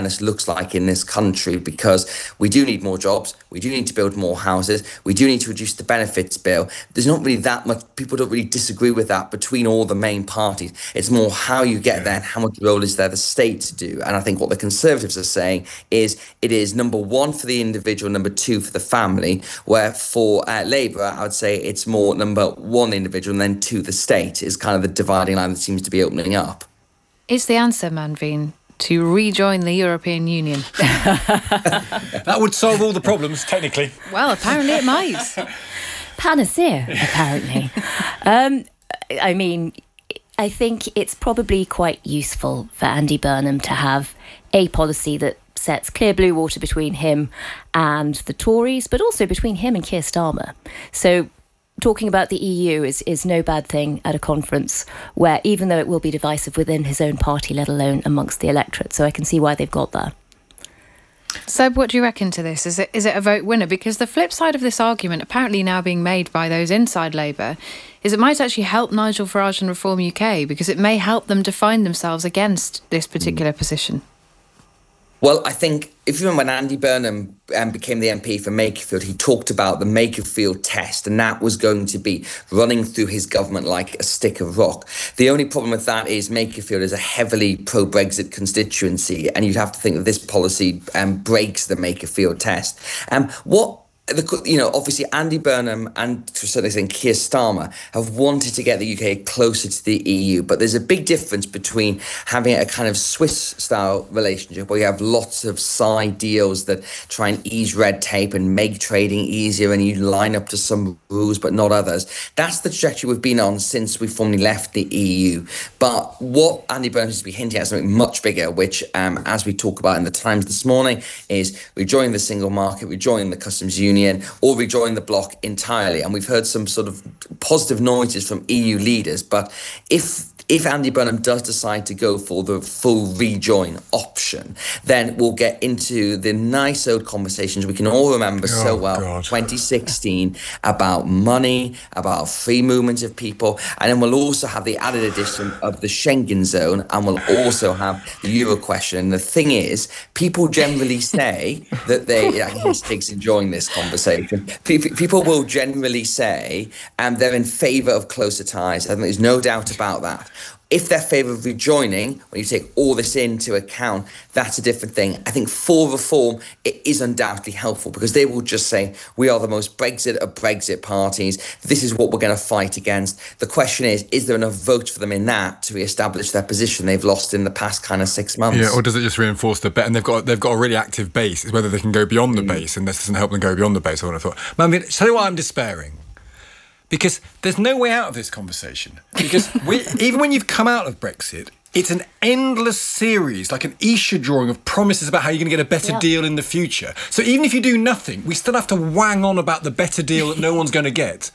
Speaker 23: fairness looks like in this country, because we do need more jobs, we do need to build more houses, we do need to reduce the benefits bill. There's not really that much, people don't really disagree with that between all the main parties. It's more how you get there and how much role is there the state to do. And I think what the Conservatives are saying is it is number one for the individual, number two for the family, where for uh, Labour, I would say it's more number one individual and then two the state is kind of the dividing line that seems to be opening up.
Speaker 3: Is the answer, Manveen, to rejoin the European Union?
Speaker 2: That would solve all the problems, technically.
Speaker 3: Well, apparently it might.
Speaker 22: Panacea, apparently. um, I mean, I think it's probably quite useful for Andy Burnham to have a policy that sets clear blue water between him and the Tories, but also between him and Keir Starmer. So talking about the E U is, is no bad thing at a conference where, even though it will be divisive within his own party, let alone amongst the electorate. So I can see why they've got there.
Speaker 3: Seb, what do you reckon to this? Is it is it a vote winner? Because the flip side of this argument, apparently now being made by those inside Labour, is it might actually help Nigel Farage and Reform U K, because it may help them define themselves against this particular mm. position.
Speaker 23: Well, I think if you remember when Andy Burnham um, became the M P for Makerfield, he talked about the Makerfield test, and that was going to be running through his government like a stick of rock. The only problem with that is Makerfield is a heavily pro-Brexit constituency, and you'd have to think that this policy um, breaks the Makerfield test. Um, what The, you know, obviously Andy Burnham and to a certain extent Keir Starmer have wanted to get the U K closer to the E U, but there's a big difference between having a kind of Swiss-style relationship where you have lots of side deals that try and ease red tape and make trading easier, and you line up to some rules but not others. That's the trajectory we've been on since we formally left the E U. But what Andy Burnham seems to be hinting at is something much bigger, which, um, as we talk about in the Times this morning, is rejoining the single market, rejoining the customs union, or rejoin the bloc entirely. And we've heard some sort of positive noises from E U leaders. But if if Andy Burnham does decide to go for the full rejoin option, then we'll get into the nice old conversations we can all remember oh, so well, God. twenty sixteen, about money, about free movement of people. And then we'll also have the added addition of the Schengen zone, and we'll also have the Euro question. And the thing is, people generally say that they, yeah, Stig's enjoying this conversation, people will generally say um, they're in favour of closer ties. I think there's no doubt about that. If they're favour of rejoining, when you take all this into account, that's a different thing. I think for Reform, it is undoubtedly helpful, because they will just say, we are the most Brexit of Brexit parties. This is what we're going to fight against. The question is, is there enough votes for them in that to re-establish their position they've lost in the past kind of six months?
Speaker 2: Yeah, or does it just reinforce the bet? And they've got they've got a really active base. It's whether they can go beyond the mm. base, and this doesn't help them go beyond the base, I would have thought. But I mean, tell you why I'm despairing. Because there's no way out of this conversation. Because we, even when you've come out of Brexit, it's an endless series, like an Escher drawing of promises about how you're going to get a better yeah. deal in the future. So even if you do nothing, we still have to wang on about the better deal that no one's going to get.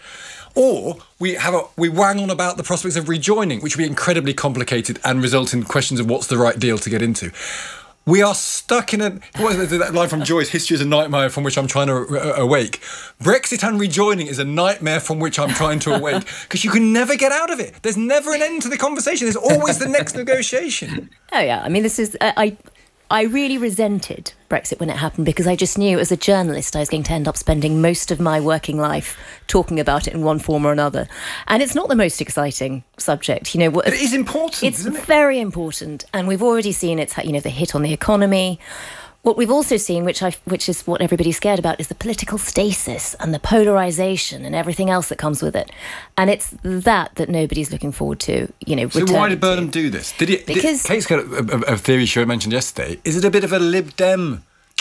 Speaker 2: Or we have a, we wang on about the prospects of rejoining, which will be incredibly complicated and result in questions of what's the right deal to get into. We are stuck in a... What is that line from Joyce? History is a nightmare from which I'm trying to uh, awake. Brexit and rejoining is a nightmare from which I'm trying to awake, because you can never get out of it. There's never an end to the conversation. There's always the next negotiation.
Speaker 22: Oh, yeah. I mean, this is... Uh, I... I really resented Brexit when it happened, because I just knew as a journalist I was going to end up spending most of my working life talking about it in one form or another. And it's not the most exciting subject. You know,
Speaker 2: but it is important,
Speaker 22: it's
Speaker 2: isn't it?
Speaker 22: very important. And we've already seen it's, you know, the hit on the economy. What we've also seen, which I, which is what everybody's scared about, is the political stasis and the polarisation and everything else that comes with it. And it's that that nobody's looking forward to, you know.
Speaker 2: So why did Burnham do this? Did he?
Speaker 22: Because
Speaker 2: did, Kate's got a, a, a theory she mentioned yesterday. Is it a bit of a Lib Dem?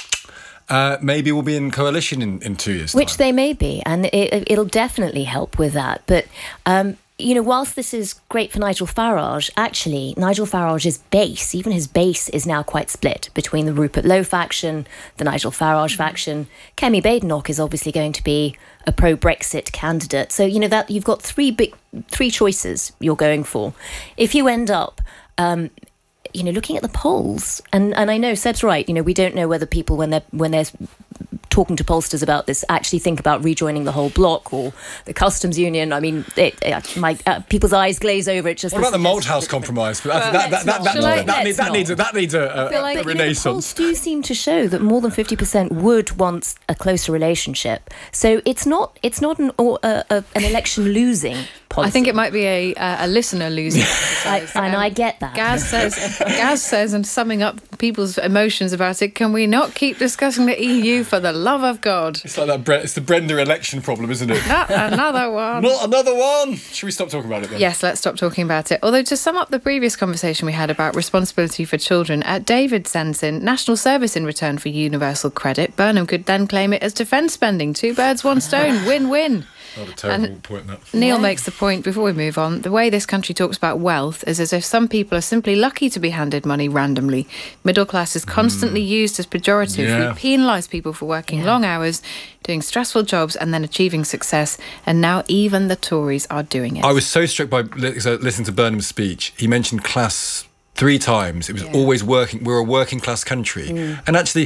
Speaker 2: Uh, maybe we'll be in coalition in, in two years' time.
Speaker 22: Which they may be, and it, it'll definitely help with that. But um, you know, whilst this is great for Nigel Farage, actually, Nigel Farage's base, even his base, is now quite split between the Rupert Lowe faction, the Nigel Farage faction. Kemi Badenoch is obviously going to be a pro-Brexit candidate. So, you know, that you've got three big, three choices you're going for. If you end up... Um, you know, looking at the polls, and, and I know Seb's right, you know, we don't know whether people, when they're when they're talking to pollsters about this actually think about rejoining the whole bloc or the customs union. I mean, it, it, my uh, people's eyes glaze over it. Just
Speaker 2: what about the Malthouse compromise? But well, that, that, that, that, that, that, needs, that needs a, that needs a, a,
Speaker 22: like,
Speaker 2: a renaissance.
Speaker 22: You know, the polls do seem to show that more than fifty percent would want a closer relationship. So it's not it's not an or, uh, uh, an election losing policy.
Speaker 3: I think it might be a uh, a listener losing.
Speaker 22: I, and um, I get that.
Speaker 3: Gaz says, Gaz says, and summing up people's emotions about it, can we not keep discussing the E U for the love of God?
Speaker 2: It's like that. Bre- it's the Brenda election problem, isn't it?
Speaker 3: Not another one.
Speaker 2: Not another one. Should we stop talking about it then?
Speaker 3: Yes, let's stop talking about it. Although to sum up the previous conversation we had about responsibility for children, uh, David sends in national service in return for universal credit. Burnham could then claim it as defence spending. Two birds, one stone. Win-win.
Speaker 2: What a terrible
Speaker 3: and
Speaker 2: point, that.
Speaker 3: Neil
Speaker 22: yeah.
Speaker 3: makes the point, before we move on, the way this country talks about wealth is as if some people are simply lucky to be handed money randomly. Middle class is constantly mm. used as pejorative.
Speaker 2: Yeah.
Speaker 3: We penalise people for working yeah. long hours, doing stressful jobs and then achieving success, and now even the Tories are doing it.
Speaker 2: I was so struck by listening to Burnham's speech. He mentioned class three times. It was yeah. always working. We're a working class country. Mm. And actually,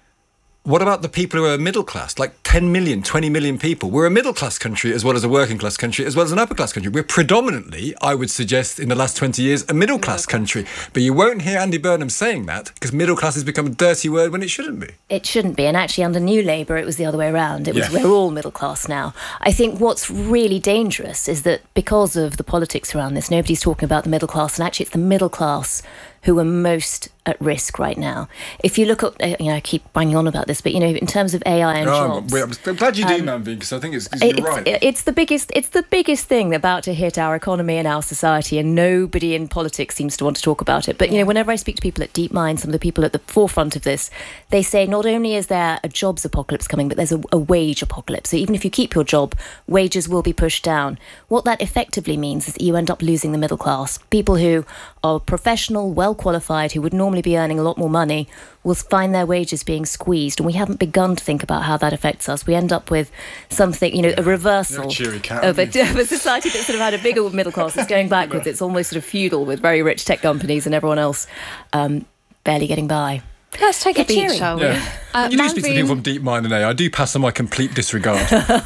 Speaker 2: what about the people who are middle class? Like ten million, twenty million people. We're a middle class country as well as a working class country, as well as an upper class country. We're predominantly, I would suggest, in the last twenty years, a middle class country. But you won't hear Andy Burnham saying that because middle class has become a dirty word when it shouldn't be.
Speaker 22: It shouldn't be. And actually, under New Labour, it was the other way around. It was yeah. we're all middle class now. I think what's really dangerous is that because of the politics around this, nobody's talking about the middle class. And actually, it's the middle class who are most at risk right now. If you look at, you know, I keep banging on about this, but, you know, in terms of A I and
Speaker 2: oh,
Speaker 22: jobs...
Speaker 2: I'm glad you do, um, Manveen, because I think it's, it's,
Speaker 22: it's
Speaker 2: you're right.
Speaker 22: It's the biggest, it's the biggest thing about to hit our economy and our society, and nobody in politics seems to want to talk about it. But, you know, whenever I speak to people at DeepMind, some of the people at the forefront of this, they say not only is there a jobs apocalypse coming, but there's a, a wage apocalypse. So even if you keep your job, wages will be pushed down. What that effectively means is that you end up losing the middle class. People who are professional, well-qualified, who would normally be earning a lot more money, will find their wages being squeezed. And we haven't begun to think about how that affects us. We end up with something, you know, a reversal
Speaker 2: cat,
Speaker 22: of, a, of a society that sort of had a bigger middle class. It's going backwards. It's almost sort of feudal with very rich tech companies and everyone else um, barely getting by.
Speaker 3: Let's take a beat, shall we?
Speaker 2: Yeah. Uh, you do speak to people from DeepMind and A I. I do pass on my complete disregard.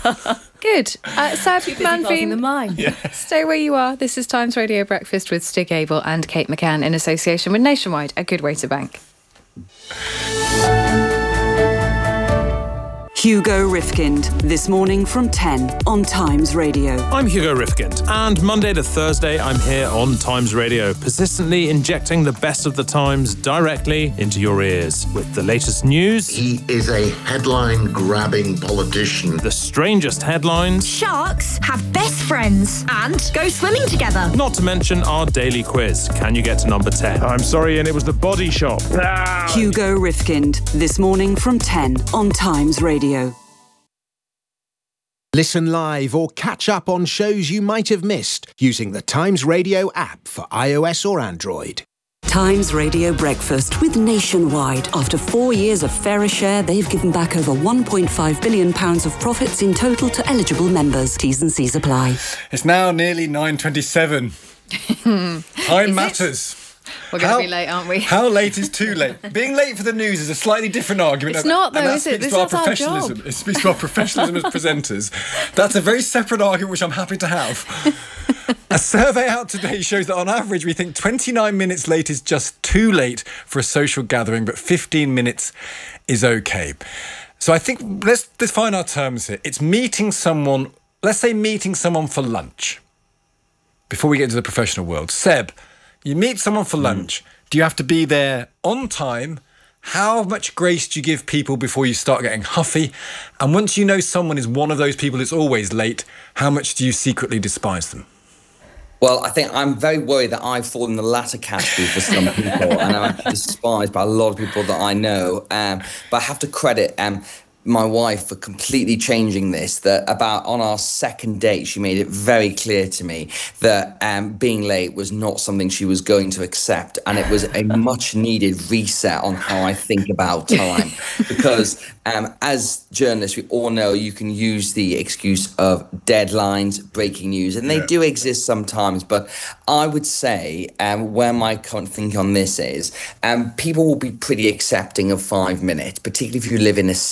Speaker 3: Good. Uh, Sab, Manveen,
Speaker 22: the mind.
Speaker 2: Yes.
Speaker 3: Stay where you are. This is Times Radio Breakfast with Stig Abel and Kate McCann in association with Nationwide, a good way to bank.
Speaker 7: Hugo Rifkind, this morning from ten on Times Radio.
Speaker 4: I'm Hugo Rifkind, and Monday to Thursday I'm here on Times Radio, persistently injecting the best of the Times directly into your ears. With the latest news...
Speaker 6: He is a headline-grabbing politician.
Speaker 4: The strangest headlines...
Speaker 8: Sharks have best friends and go swimming together.
Speaker 4: Not to mention our daily quiz. Can you get to number ten?
Speaker 21: I'm sorry, and it was the Body Shop.
Speaker 7: Ah. Hugo Rifkind, this morning from ten on Times Radio.
Speaker 5: Listen live or catch up on shows you might have missed using the Times Radio app for iOS or Android.
Speaker 7: Times Radio Breakfast with Nationwide. After four years of Fairer Share, they've given back over one point five billion pounds of profits in total to eligible members. T's and C's apply.
Speaker 2: It's now nearly nine twenty-seven. Time matters.
Speaker 3: It? We're going to be late, aren't we?
Speaker 2: How late is too late? Being late for the news is a slightly different argument.
Speaker 3: It's not, though, is it?
Speaker 2: This
Speaker 3: is
Speaker 2: our
Speaker 3: our
Speaker 2: professionalism.
Speaker 3: job.
Speaker 2: It speaks to our professionalism as presenters. That's a very separate argument, which I'm happy to have. A survey out today shows that on average we think twenty-nine minutes late is just too late for a social gathering, but fifteen minutes is okay. So I think let's define our terms here. It's meeting someone, let's say meeting someone for lunch. Before we get into the professional world. Seb, you meet someone for lunch. Mm. Do you have to be there on time? How much grace do you give people before you start getting huffy? And once you know someone is one of those people that's always late, how much do you secretly despise them?
Speaker 23: Well, I think I'm very worried that I fall in the latter category for some people, and I'm actually despised by a lot of people that I know. Um, but I have to credit um, my wife for completely changing this, that about on our second date, she made it very clear to me that um, being late was not something she was going to accept. And it was a much needed reset on how I think about time. Because um, as journalists, we all know you can use the excuse of deadlines, breaking news, and they yeah. do exist sometimes. But I would say um, where my current thinking on this is, um, people will be pretty accepting of five minutes, particularly if you live in a city.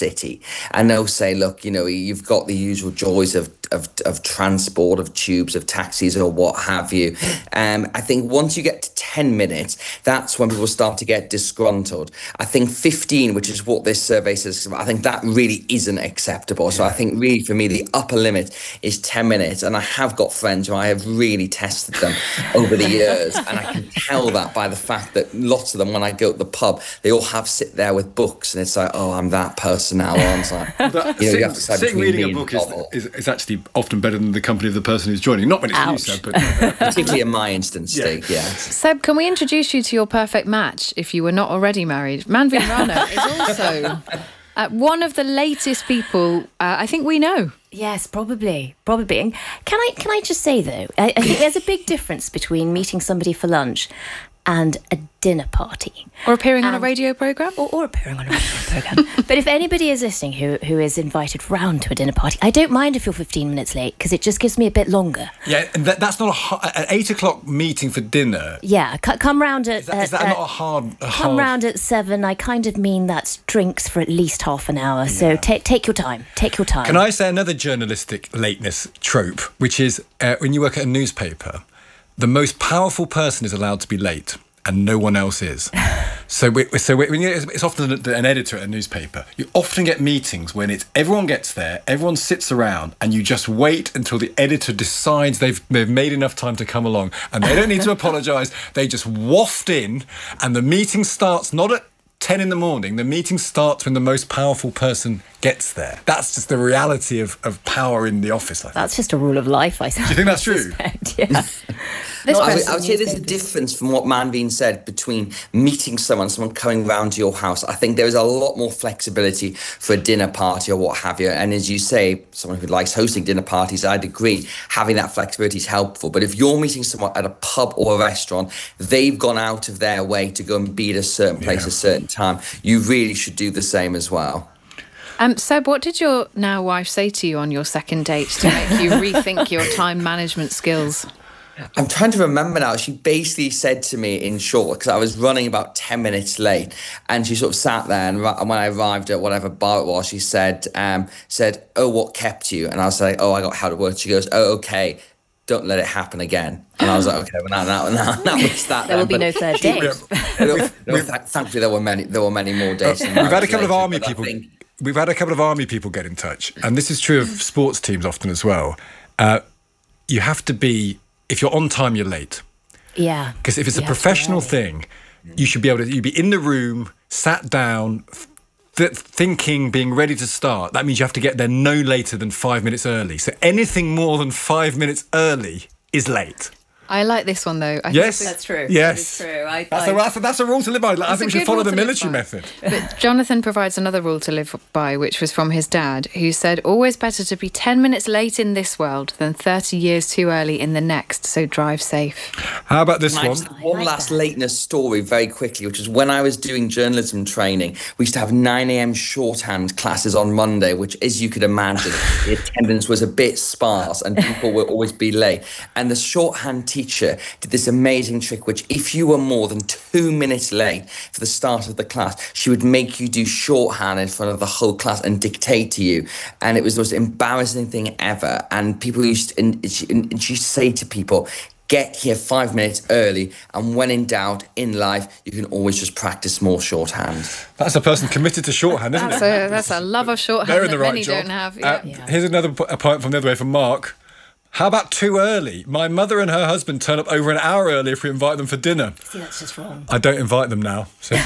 Speaker 23: And they'll say, look, you know, you've got the usual joys of of, of transport, of tubes, of taxis, or what have you. Um, I think once you get to ten minutes, that's when people start to get disgruntled. I think fifteen, which is what this survey says, I think that really isn't acceptable. So I think really for me, the upper limit is ten minutes. And I have got friends who I have really tested them over the years. And I can tell that by the fact that lots of them, when I go to the pub, they all have sit there with books. And it's like, oh, I'm that person now, aren't I?
Speaker 2: That, you know, sitting, you have to decide sitting reading a book is, is, is actually often better than the company of the person who's joining. Not when it's Ouch. you, Seb, but
Speaker 23: particularly in my instance, yeah. Steve, yeah.
Speaker 3: Seb, can we introduce you to your perfect match if you were not already married? Manveen Rana is also uh, one of the latest people uh, I think we know.
Speaker 22: Yes, probably, probably. And can I can I just say though, I, I think there's a big difference between meeting somebody for lunch and a dinner party.
Speaker 3: Or appearing and, on a radio programme?
Speaker 22: Or, or appearing on a radio programme. But if anybody is listening who, who is invited round to a dinner party, I don't mind if you're fifteen minutes late, because it just gives me a bit longer.
Speaker 2: Yeah, and that, that's not a hard, an eight o'clock meeting for dinner.
Speaker 22: Yeah, c- come round at...
Speaker 2: Is that, uh, is that uh, not a hard... A
Speaker 22: come
Speaker 2: hard...
Speaker 22: round at seven. I kind of mean that's drinks for at least half an hour. Yeah. So ta- take your time. Take your time.
Speaker 2: Can I say another journalistic lateness trope, which is uh, when you work at a newspaper, the most powerful person is allowed to be late, and no one else is. So, we, so when you, it's often an editor at a newspaper. You often get meetings when it's everyone gets there, everyone sits around, and you just wait until the editor decides they've they've made enough time to come along, and they don't need to apologise. They just waft in, and the meeting starts not at ten in the morning. The meeting starts when the most powerful person gets there. That's just the reality of, of power in the office. I think.
Speaker 22: That's just a rule of life, I suppose.
Speaker 2: Do you think that's true?
Speaker 22: Yeah.
Speaker 23: No, I, would, I would say there's a difference from what Manveen said between meeting someone, someone coming round to your house. I think there is a lot more flexibility for a dinner party or what have you. And as you say, someone who likes hosting dinner parties, I'd agree, having that flexibility is helpful. But if you're meeting someone at a pub or a restaurant, they've gone out of their way to go and be at a certain place yeah. at a certain time, you really should do the same as well.
Speaker 3: Um, Seb, what did your now wife say to you on your second date to make you rethink your time management skills?
Speaker 23: I'm trying to remember now. She basically said to me, in short, because I was running about ten minutes late, and she sort of sat there, and when I arrived at whatever bar it was, she said, um, said, oh, what kept you? And I was like, oh, I got held at work. She goes, oh, okay, don't let it happen again. And I was like, okay, well, now, now, now, now it's that.
Speaker 22: There
Speaker 23: then.
Speaker 22: will be
Speaker 23: but
Speaker 22: no third date.
Speaker 23: there were, there were, thankfully, there were many, there were many more dates.
Speaker 2: We've had a couple later, of army people. Think... We've had a couple of army people get in touch, and this is true of sports teams often as well. Uh, you have to be. If you're on time, you're late.
Speaker 22: Yeah.
Speaker 2: Because if it's a professional thing, you should be able to you'd be in the room, sat down, th- thinking, being ready to start. That means you have to get there no later than five minutes early. So anything more than five minutes early is late.
Speaker 3: I like this one, though. I
Speaker 2: yes.
Speaker 22: Think that's true.
Speaker 2: Yes.
Speaker 22: That is true. I,
Speaker 2: that's,
Speaker 22: I,
Speaker 2: a, that's, a, that's a rule to live by. I think we should follow the military method.
Speaker 3: But Jonathan provides another rule to live by, which was from his dad, who said, always better to be ten minutes late in this world than thirty years too early in the next, so drive safe.
Speaker 2: How about this one?
Speaker 23: One like last that. lateness story very quickly, which is when I was doing journalism training, we used to have nine a.m. shorthand classes on Monday, which, as you could imagine, the attendance was a bit sparse and people would always be late. And the shorthand teacher did this amazing trick, which if you were more than two minutes late for the start of the class, she would make you do shorthand in front of the whole class and dictate to you. And it was the most embarrassing thing ever. And people used to, and she, and she used to say to people, get here five minutes early, and when in doubt in life, you can always just practice more shorthand.
Speaker 2: That's a person committed to shorthand, isn't
Speaker 3: that's
Speaker 2: it?
Speaker 3: A, that's a love of shorthand They're in the that right many job. don't have. Yeah.
Speaker 2: Uh, yeah. Here's another a point from the other way from Mark. How about too early? My mother and her husband turn up over an hour early if we invite them for dinner.
Speaker 22: See, that's just wrong.
Speaker 2: I don't invite them now. So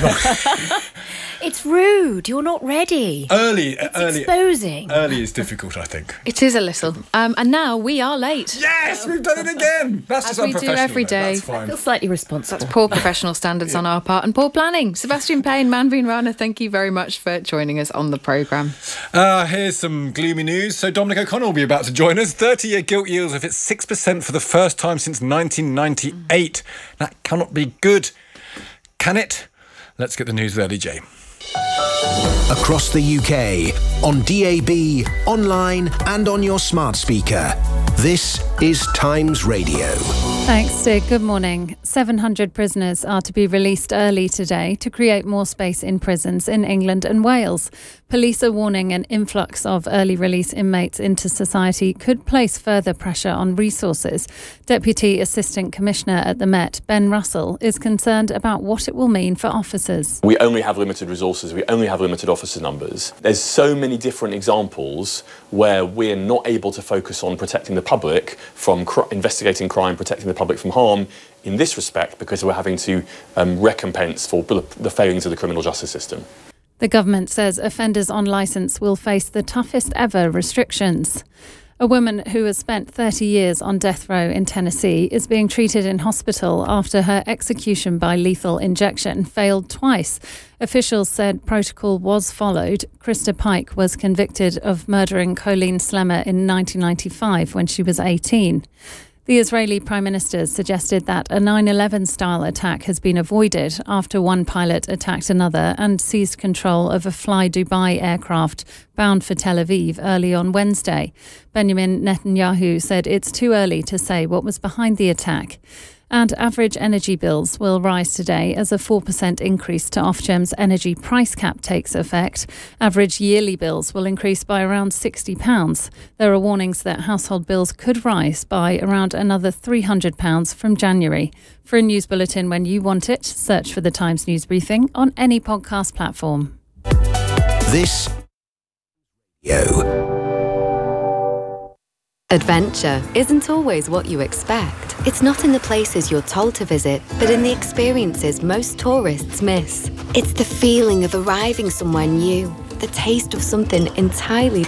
Speaker 22: it's rude. You're not ready.
Speaker 2: Early,
Speaker 22: it's
Speaker 2: early,
Speaker 22: exposing.
Speaker 2: Early is difficult, I think.
Speaker 3: It is a little. Um, and now we are late.
Speaker 2: Yes, we've done it again. That's
Speaker 3: As
Speaker 2: just
Speaker 3: we do every
Speaker 2: though.
Speaker 3: day.
Speaker 2: That's fine.
Speaker 22: I feel slightly responsible.
Speaker 3: That's poor professional standards yeah. on our part and poor planning. Sebastian Payne, Manveen Rana, thank you very much for joining us on the programme.
Speaker 2: Uh, here's some gloomy news. So Dominic O'Connell will be about to join us. thirty-year gilt yields if it's six percent for the first time since nineteen ninety-eight. That cannot be good, can it? Let's get the news with Ellie J.
Speaker 5: Across the U K, on D A B, online and on your smart speaker. This is Times Radio.
Speaker 16: Thanks, Stig. Good morning. seven hundred prisoners are to be released early today to create more space in prisons in England and Wales. Police are warning an influx of early release inmates into society could place further pressure on resources. Deputy Assistant Commissioner at the Met, Ben Russell, is concerned about what it will mean for officers.
Speaker 9: We only have limited resources, we only have limited officer numbers. There's so many different examples where we're not able to focus on protecting the public from cr- investigating crime, protecting the public from harm in this respect because we're having to um, recompense for the failings of the criminal justice system.
Speaker 16: The government says offenders on licence will face the toughest ever restrictions. A woman who has spent thirty years on death row in Tennessee is being treated in hospital after her execution by lethal injection failed twice. Officials said protocol was followed. Krista Pike was convicted of murdering Colleen Slemmer in nineteen ninety-five when she was eighteen. The Israeli Prime Minister suggested that a nine eleven style attack has been avoided after one pilot attacked another and seized control of a Fly Dubai aircraft bound for Tel Aviv early on Wednesday. Benjamin Netanyahu said it's too early to say what was behind the attack. And average energy bills will rise today as a four percent increase to Ofgem's energy price cap takes effect. Average yearly bills will increase by around sixty pounds. There are warnings that household bills could rise by around another three hundred pounds from January. For a news bulletin when you want it, search for the Times News Briefing on any podcast platform.
Speaker 5: This Yo.
Speaker 10: Adventure isn't always what you expect. It's not in the places you're told to visit, but in the experiences most tourists miss. It's the feeling of arriving somewhere new, the taste of something entirely